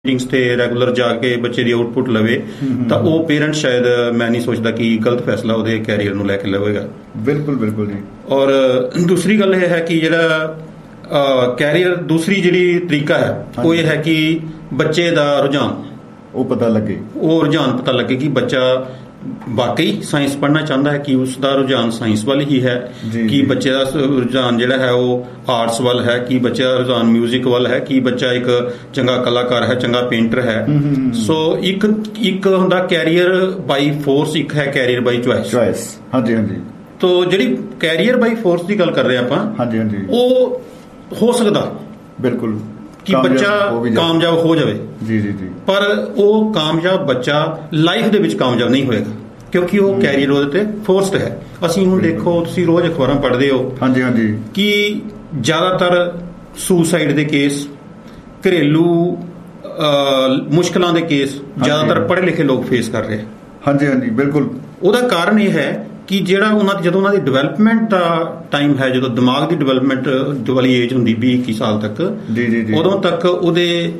Meetings ਤੇ regular ਜਾ ਕੇ ਬੱਚੇ ਦੀ ਆਊਟਪੁੱਟ ਲਵੇ ਤਾਂ ਉਹ ਪੇਰੈਂਟ ਸ਼ਾਇਦ ਮੈਂ ਨਹੀਂ ਸੋਚਦਾ ਕਿ ਗਲਤ ਫੈਸਲਾ ਉਹਦੇ ਕੈਰੀਅਰ ਨੂੰ ਲੈ ਕੇ ਲਵੇਗਾ। ਬਿਲਕੁਲ ਬਿਲਕੁਲ ਜੀ। ਔਰ ਦੂਸਰੀ ਗੱਲ ਇਹ ਹੈ ਕਿ ਜਿਹੜਾ ਕੈਰੀਅਰ ਦੂਸਰੀ ਜਿਹੜੀ ਤਰੀਕਾ ਹੈ ਉਹ ਇਹ ਹੈ ਕਿ ਬੱਚੇ ਦਾ ਰੁਝਾਨ ਉਹ ਪਤਾ ਲੱਗੇ, ਉਹ ਰੁਝਾਨ ਪਤਾ ਲੱਗੇ ਕਿ ਬੱਚਾ ਵਾਕਈ ਸਾਇੰਸ ਪੜ੍ਹਨਾ ਚਾਹੁੰਦਾ ਹੈ, ਕਿ ਉਸ ਦਾ ਰੁਝਾਨ ਸਾਇੰਸ ਵੱਲ ਹੀ ਹੈ, ਕਿ ਬੱਚੇ ਦਾ ਰੁਝਾਨ ਜਿਹੜਾ ਹੈ ਉਹ ਆਰਟਸ ਵੱਲ ਹੈ, ਕਿ ਬੱਚੇ ਦਾ ਰੁਝਾਨ ਮਿਊਜ਼ਿਕ ਵੱਲ ਹੈ, ਕਿ ਬੱਚਾ ਇੱਕ ਚੰਗਾ ਕਲਾਕਾਰ ਹੈ, ਚੰਗਾ ਪੇਂਟਰ ਹੈ। ਸੋ ਇੱਕ ਹੁੰਦਾ ਕੈਰੀਅਰ ਬਾਈ ਫੋਰਸ, ਇੱਕ ਹੈ ਕੈਰੀਅਰ ਬਾਈ ਚੁਆਇਸ। ਹਾਂਜੀ ਹਾਂਜੀ। ਤੋ ਜਿਹੜੀ ਕੈਰੀਅਰ ਬਾਈ ਫੋਰਸ ਦੀ ਗੱਲ ਕਰ ਰਹੇ ਆਪਾਂ, ਹਾਂਜੀ ਹਾਂਜੀ, ਉਹ ਹੋ ਸਕਦਾ ਬਿਲਕੁਲ ਕਿ ਬੱਚਾ ਕਾਮਯਾਬ ਹੋ ਜਾਵੇ। ਜੀ ਜੀ ਜੀ। ਪਰ ਉਹ ਕਾਮਯਾਬ ਬੱਚਾ ਲਾਈਫ ਦੇ ਵਿੱਚ ਕਾਮਯਾਬ ਨਹੀਂ ਹੋਏਗਾ, ਕਿਉਂਕਿ ਉਹ ਕੈਰੀਅਰ ਉਹਦੇ ਤੇ ਫੋਰਸਡ ਹੈ। ਅਸੀਂ ਹੁਣ ਦੇਖੋ, ਤੁਸੀਂ ਰੋਜ਼ ਅਖਬਾਰਾਂ ਪੜ੍ਹਦੇ ਹੋ, ਹਾਂਜੀ ਹਾਂਜੀ, ਕਿ ਜ਼ਿਆਦਾਤਰ ਸੁਸਾਈਡ ਦੇ ਕੇਸ, ਘਰੇਲੂ ਮੁਸ਼ਕਲਾਂ ਦੇ ਕੇਸ ਜ਼ਿਆਦਾਤਰ ਪੜ੍ਹੇ ਲਿਖੇ ਲੋਕ ਫੇਸ ਕਰ ਰਹੇ। ਹਾਂਜੀ ਹਾਂਜੀ ਬਿਲਕੁਲ। ਉਹਦਾ ਕਾਰਨ ਇਹ ਹੈ ਕਿ ਜਿਹੜਾ ਜਦੋਂ ਉਹਨਾਂ ਦੀ ਡਿਵੈਲਪਮੈਂਟ ਦਾ ਟਾਈਮ ਹੈ, ਜਦੋਂ ਦਿਮਾਗ ਦੀ ਡਿਵੈਲਪਮੈਂਟ ਵਾਲੀ ਏਜ ਹੁੰਦੀ 20-21 ਸਾਲ ਤੱਕ, ਉਦੋਂ ਤੱਕ ਉਹਦੇ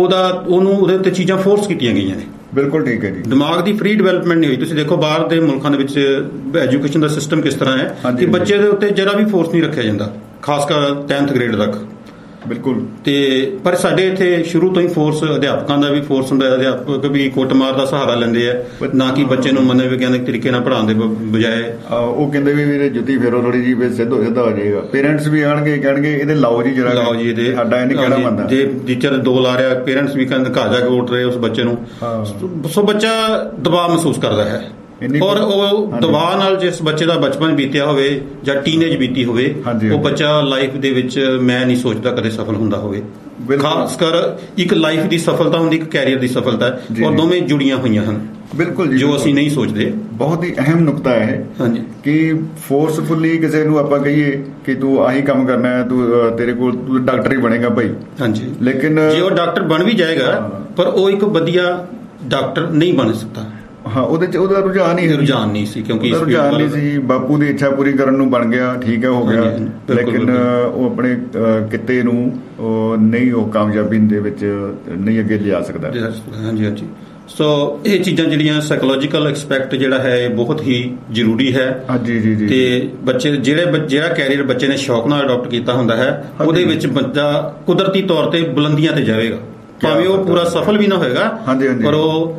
ਉੱਤੇ ਚੀਜ਼ਾਂ ਫੋਰਸ ਕੀਤੀਆਂ ਗਈਆਂ ਨੇ। ਬਿਲਕੁਲ ਠੀਕ ਹੈ ਜੀ। ਦਿਮਾਗ ਦੀ ਫ੍ਰੀ ਡਿਵੈਲਪਮੈਂਟ ਨਹੀਂ ਹੋਈ। ਤੁਸੀਂ ਦੇਖੋ ਬਾਹਰ ਦੇ ਮੁਲਕਾਂ ਦੇ ਵਿੱਚ ਐਜੂਕੇਸ਼ਨ ਦਾ ਸਿਸਟਮ ਕਿਸ ਤਰ੍ਹਾਂ ਹੈ ਕਿ ਬੱਚੇ ਦੇ ਉੱਤੇ ਜਰਾ ਵੀ ਫੋਰਸ ਨਹੀਂ ਰੱਖਿਆ ਜਾਂਦਾ, ਖਾਸ ਕਰ 10th ਗ੍ਰੇਡ ਤੱਕ। ਬਿਲਕੁਲ। ਤੇ ਪਰ ਸਾਡੇ ਇੱਥੇ ਸ਼ੁਰੂ ਤੋਂ ਹੀ ਫੋਰਸ, ਅਧਿਆਪਕਾਂ ਦਾ ਵੀ ਫੋਰਸ ਹੁੰਦਾ। ਅਧਿਆਪਕ ਵੀ ਕੁੱਟਮਾਰ ਦਾ ਸਹਾਰਾ ਲੈਂਦੇ ਆ, ਨਾ ਕਿ ਬੱਚੇ ਨੂੰ ਮਨੋਵਿਗਿਆਨਕ ਤਰੀਕੇ ਨਾਲ ਪੜ੍ਹਾਉਣ ਦੇ ਬਜਾਏ ਉਹ ਕਹਿੰਦੇ ਵੀ ਵੀਰੇ ਜੁੱਤੀ ਫੇਰੋ ਥੋੜੀ ਜੀ, ਸਿੱਧਾ ਹੋ ਜਾਏਗਾ। ਪੇਰੈਂਟਸ ਵੀ ਆਣਗੇ, ਕਹਿਣਗੇ ਇਹਦੇ ਲਾਓ ਜੀ ਜਰਾ, ਲਾਓ ਜੀ ਇਹਦੇ, ਸਾਡਾ ਇਹ ਨਹੀਂ ਕਹਿਣਾ ਮੰਨਦਾ। ਜੇ ਟੀਚਰ ਦੋ ਲਾ ਰਿਹਾ, ਪੇਰੈਂਟਸ ਵੀ ਕਹਿੰਦੇ ਘਰ ਜਾ ਕੇ ਉੱਠ ਰਹੇ ਉਸ ਬੱਚੇ ਨੂੰ। ਸੋ ਬੱਚਾ ਦਬਾਅ ਮਹਿਸੂਸ ਕਰਦਾ ਹੈ, ਔਰ ਉਹ ਦਬਾਅ ਨਾਲ ਜਿਸ ਬੱਚੇ ਦਾ ਬਚਪਨ ਬੀਤਿਆ ਹੋਵੇ ਜਾਂ ਟੀਨੇਜ ਬੀਤੀ ਹੋਵੇ, ਉਹ ਬੱਚਾ ਲਾਈਫ ਦੇ ਵਿੱਚ ਮੈਂ ਨਹੀਂ ਸੋਚਦਾ ਕਦੇ ਸਫਲ ਹੁੰਦਾ ਹੋਵੇ। ਖਾਸ ਕਰ ਇੱਕ ਲਾਈਫ ਦੀ ਸਫਲਤਾ ਹੁੰਦੀ, ਇੱਕ ਕੈਰੀਅਰ ਦੀ ਸਫਲਤਾ, ਔਰ ਦੋਵੇਂ ਜੁੜੀਆਂ ਹੋਈਆਂ ਹਨ। ਬਿਲਕੁਲ ਜੀ, ਜੋ ਅਸੀਂ ਨਹੀਂ ਸੋਚਦੇ। ਬਹੁਤ ਹੀ ਅਹਿਮ ਨੁਕਤਾ ਹੈ ਹਾਂਜੀ, ਕਿ ਫੋਰਸਫੁਲੀ ਕਿਸੇ ਨੂੰ ਆਪਾਂ ਕਹੀਏ ਕਿ ਤੂੰ ਆਹੀ ਕੰਮ ਕਰਨਾ ਹੈ, ਤੂੰ ਤੇਰੇ ਕੋਲ ਤੂੰ ਡਾਕਟਰ ਹੀ ਬਣੇਗਾ ਭਾਈ। ਹਾਂਜੀ, ਲੇਕਿਨ ਜੇ ਉਹ ਡਾਕਟਰ ਬਣ ਵੀ ਜਾਏਗਾ, ਪਰ ਉਹ ਇੱਕ ਵਧੀਆ ਡਾਕਟਰ ਨਹੀਂ ਬਣ ਸਕਦਾ। ਹਾਂ, ਉਹਦੇ ਚ ਉਹਦਾ ਰੁਝਾਨ ਨਹੀਂ ਸੀ, ਕਿਉਂਕਿ ਰੁਝਾਨ ਨਹੀਂ ਸੀ। ਬਾਪੂ ਦੀ ਇੱਛਾ ਪੂਰੀ ਕਰਨ ਨੂੰ ਬਣ ਗਿਆ, ਠੀਕ ਹੈ, ਹੋ ਗਿਆ, ਲੇਕਿਨ ਉਹ ਆਪਣੇ ਕਿੱਤੇ ਨੂੰ ਨਹੀਂ, ਉਹ ਕਾਮਯਾਬੀ ਦੇ ਵਿੱਚ ਨਹੀਂ ਅੱਗੇ ਲਿਜਾ ਸਕਦਾ। ਹਾਂਜੀ ਹਾਂਜੀ। ਸੋ ਇਹ ਚੀਜ਼ਾਂ ਜਿਹੜੀਆਂ ਸਾਈਕੋਲੋਜੀਕਲ ਐਸਪੈਕਟ ਜਿਹੜਾ ਹੈ ਬਹੁਤ ਹੀ ਜ਼ਰੂਰੀ ਹੈ। ਹਾਂਜੀ ਜੀ ਜੀ। ਤੇ ਬੱਚੇ ਜਿਹੜਾ ਕੈਰੀਅਰ ਬੱਚੇ ਨੇ ਸ਼ੌਕ ਨਾਲ ਅਡਾਪਟ ਕੀਤਾ ਹੁੰਦਾ ਹੈ, ਉਹਦੇ ਵਿੱਚ ਬੱਚਾ ਕੁਦਰਤੀ ਤੌਰ ਤੇ ਬੁਲੰਦੀਆਂ ਤੇ ਜਾਵੇਗਾ, ਭਾਵੇਂ ਉਹ ਪੂਰਾ ਸਫਲ ਵੀ ਨਾ ਹੋਏਗਾ, ਪਰ ਉਹ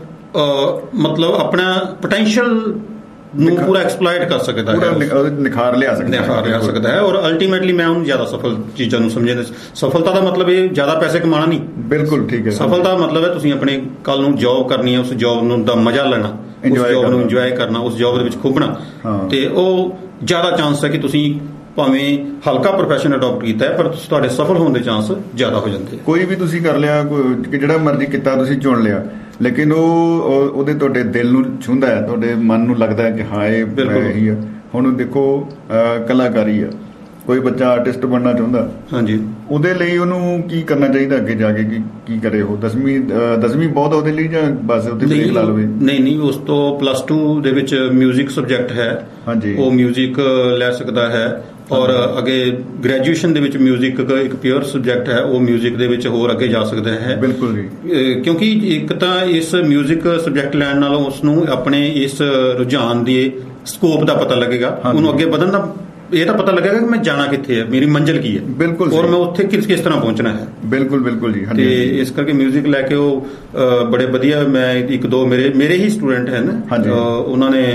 ਮਤਲਬ ਆਪਣਾ ਪੋਟੈਂਸ਼ੀਅਲ ਨੂੰ ਪੂਰਾ ਐਕਸਪਲੋਇਟ ਕਰ ਸਕਦਾ ਹੈ, ਨਿਖਾਰ ਲਿਆ ਸਕਦਾ ਹੈ। ਔਰ ਅਲਟੀਮੇਟਲੀ ਮੈਂ ਉਹਨੂੰ ਜ਼ਿਆਦਾ ਸਫਲ ਚੀਜ਼ਾਂ ਨੂੰ ਸਮਝਦਾ। ਸਫਲਤਾ ਦਾ ਮਤਲਬ ਇਹ ਜ਼ਿਆਦਾ ਪੈਸੇ ਕਮਾਉਣਾ ਨਹੀਂ। ਬਿਲਕੁਲ ਠੀਕ ਹੈ। ਸਫਲਤਾ ਦਾ ਮਤਲਬ ਹੈ ਤੁਸੀਂ ਆਪਣੇ ਕੱਲ ਨੂੰ ਜੌਬ ਕਰਨੀ ਹੈ, ਉਸ ਜੌਬ ਨੂੰ ਦਾ ਮਜ਼ਾ ਲੈਣਾ, ਉਸ ਜੌਬ ਨੂੰ ਇੰਜੋਏ ਕਰਨਾ, ਉਸ ਜੌਬ ਦੇ ਵਿੱਚ ਖੁੱਭਣਾ, ਤੇ ਉਹ ਜ਼ਿਆਦਾ ਚਾਂਸ ਹੈ ਕਿ ਤੁਸੀਂ ਭਾਵੇਂ ਹਲਕਾ ਪ੍ਰੋਫੈਸ਼ਨ ਅਡਾਪਟ ਕੀਤਾ ਹੈ, ਪਰ ਤੁਹਾਡੇ ਸਫਲ ਹੋਣ ਦੇ ਚਾਂਸ ਜ਼ਿਆਦਾ ਹੋ ਜਾਂਦੇ। ਕੋਈ ਵੀ ਤੁਸੀਂ ਕਰ ਲਿਆ, ਜਿਹੜਾ ਮਰਜ਼ੀ ਕਿੱਤਾ ਤੁਸੀਂ ਚੁਣ ਲਿਆ, ਲੇਕਿਨ ਉਹਦੇ ਤੁਹਾਡੇ ਦਿਲ ਨੂੰ ਛੂੰਹਦਾ ਹੈ, ਤੁਹਾਡੇ ਮਨ ਨੂੰ ਲੱਗਦਾ ਹੈ ਕਿ ਹਾਂ ਇਹ ਇਹੀ ਆ। ਹੁਣ ਦੇਖੋ ਕਲਾਕਾਰੀ ਆ, ਕੋਈ ਬੱਚਾ ਆਰਟਿਸਟ ਬਣਨਾ ਚਾਹੁੰਦਾ, ਹਾਂਜੀ, ਉਹਦੇ ਲਈ ਉਹਨੂੰ ਕੀ ਕਰਨਾ ਚਾਹੀਦਾ ਅੱਗੇ ਜਾ ਕੇ? ਕੀ ਕਰੇ ਉਹ? 10ਵੀਂ ਬਹੁਤ ਉਹਦੇ ਲਈ, ਜਾਂ ਬਸ ਉਹਦੇ ਬ੍ਰੇਕ ਲਾ ਲਵੇ? ਨਹੀਂ, ਉਸ ਤੋਂ +2 ਦੇ ਵਿੱਚ ਮਿਊਜ਼ਿਕ ਸਬਜੈਕਟ ਹੈ, ਹਾਂਜੀ, ਉਹ ਮਿਊਜ਼ਿਕ ਲੈ ਸਕਦਾ ਹੈ। ਔਰ ਅੱਗੇ ਗ੍ਰੈਜੂਏਸ਼ਨ ਦੇ ਵਿੱਚ ਮਿਊਜ਼ਿਕ ਇੱਕ ਪਿਓਰ ਸਬਜੈਕਟ ਹੈ, ਉਹ ਮਿਊਜ਼ਿਕ ਦੇ ਵਿੱਚ ਹੋਰ ਅੱਗੇ ਜਾ ਸਕਦਾ ਹੈ। ਬਿਲਕੁਲ ਜੀ। ਕਿਉਂਕਿ ਇੱਕ ਤਾਂ ਇਸ ਮਿਊਜ਼ਿਕ ਸਬਜੈਕਟ ਲੈਣ ਨਾਲੋਂ ਉਸਨੂੰ ਆਪਣੇ ਇਸ ਰੁਝਾਨ ਦੇ ਸਕੋਪ ਦਾ ਪਤਾ ਲੱਗੇਗਾ, ਉਹਨੂੰ ਅੱਗੇ ਵਧਣ ਦਾ ਇਹ ਤਾਂ ਪਤਾ ਲੱਗੇਗਾ ਕਿ ਮੈਂ ਜਾਣਾ ਕਿੱਥੇ ਹੈ, ਮੇਰੀ ਮੰਜ਼ਿਲ ਕੀ ਹੈ। ਬਿਲਕੁਲ। ਔਰ ਮੈਂ ਉੱਥੇ ਕਿਸ ਤਰ੍ਹਾਂ ਪਹੁੰਚਣਾ ਹੈ। ਬਿਲਕੁਲ ਬਿਲਕੁਲ ਜੀ। ਤੇ ਇਸ ਕਰਕੇ ਮਿਊਜ਼ਿਕ ਲੈ ਕੇ ਉਹ ਬੜੇ ਵਧੀਆ, ਮੈਂ 1-2 ਮੇਰੇ ਹੀ ਸਟੂਡੈਂਟ ਹਨ, ਉਹਨਾਂ ਨੇ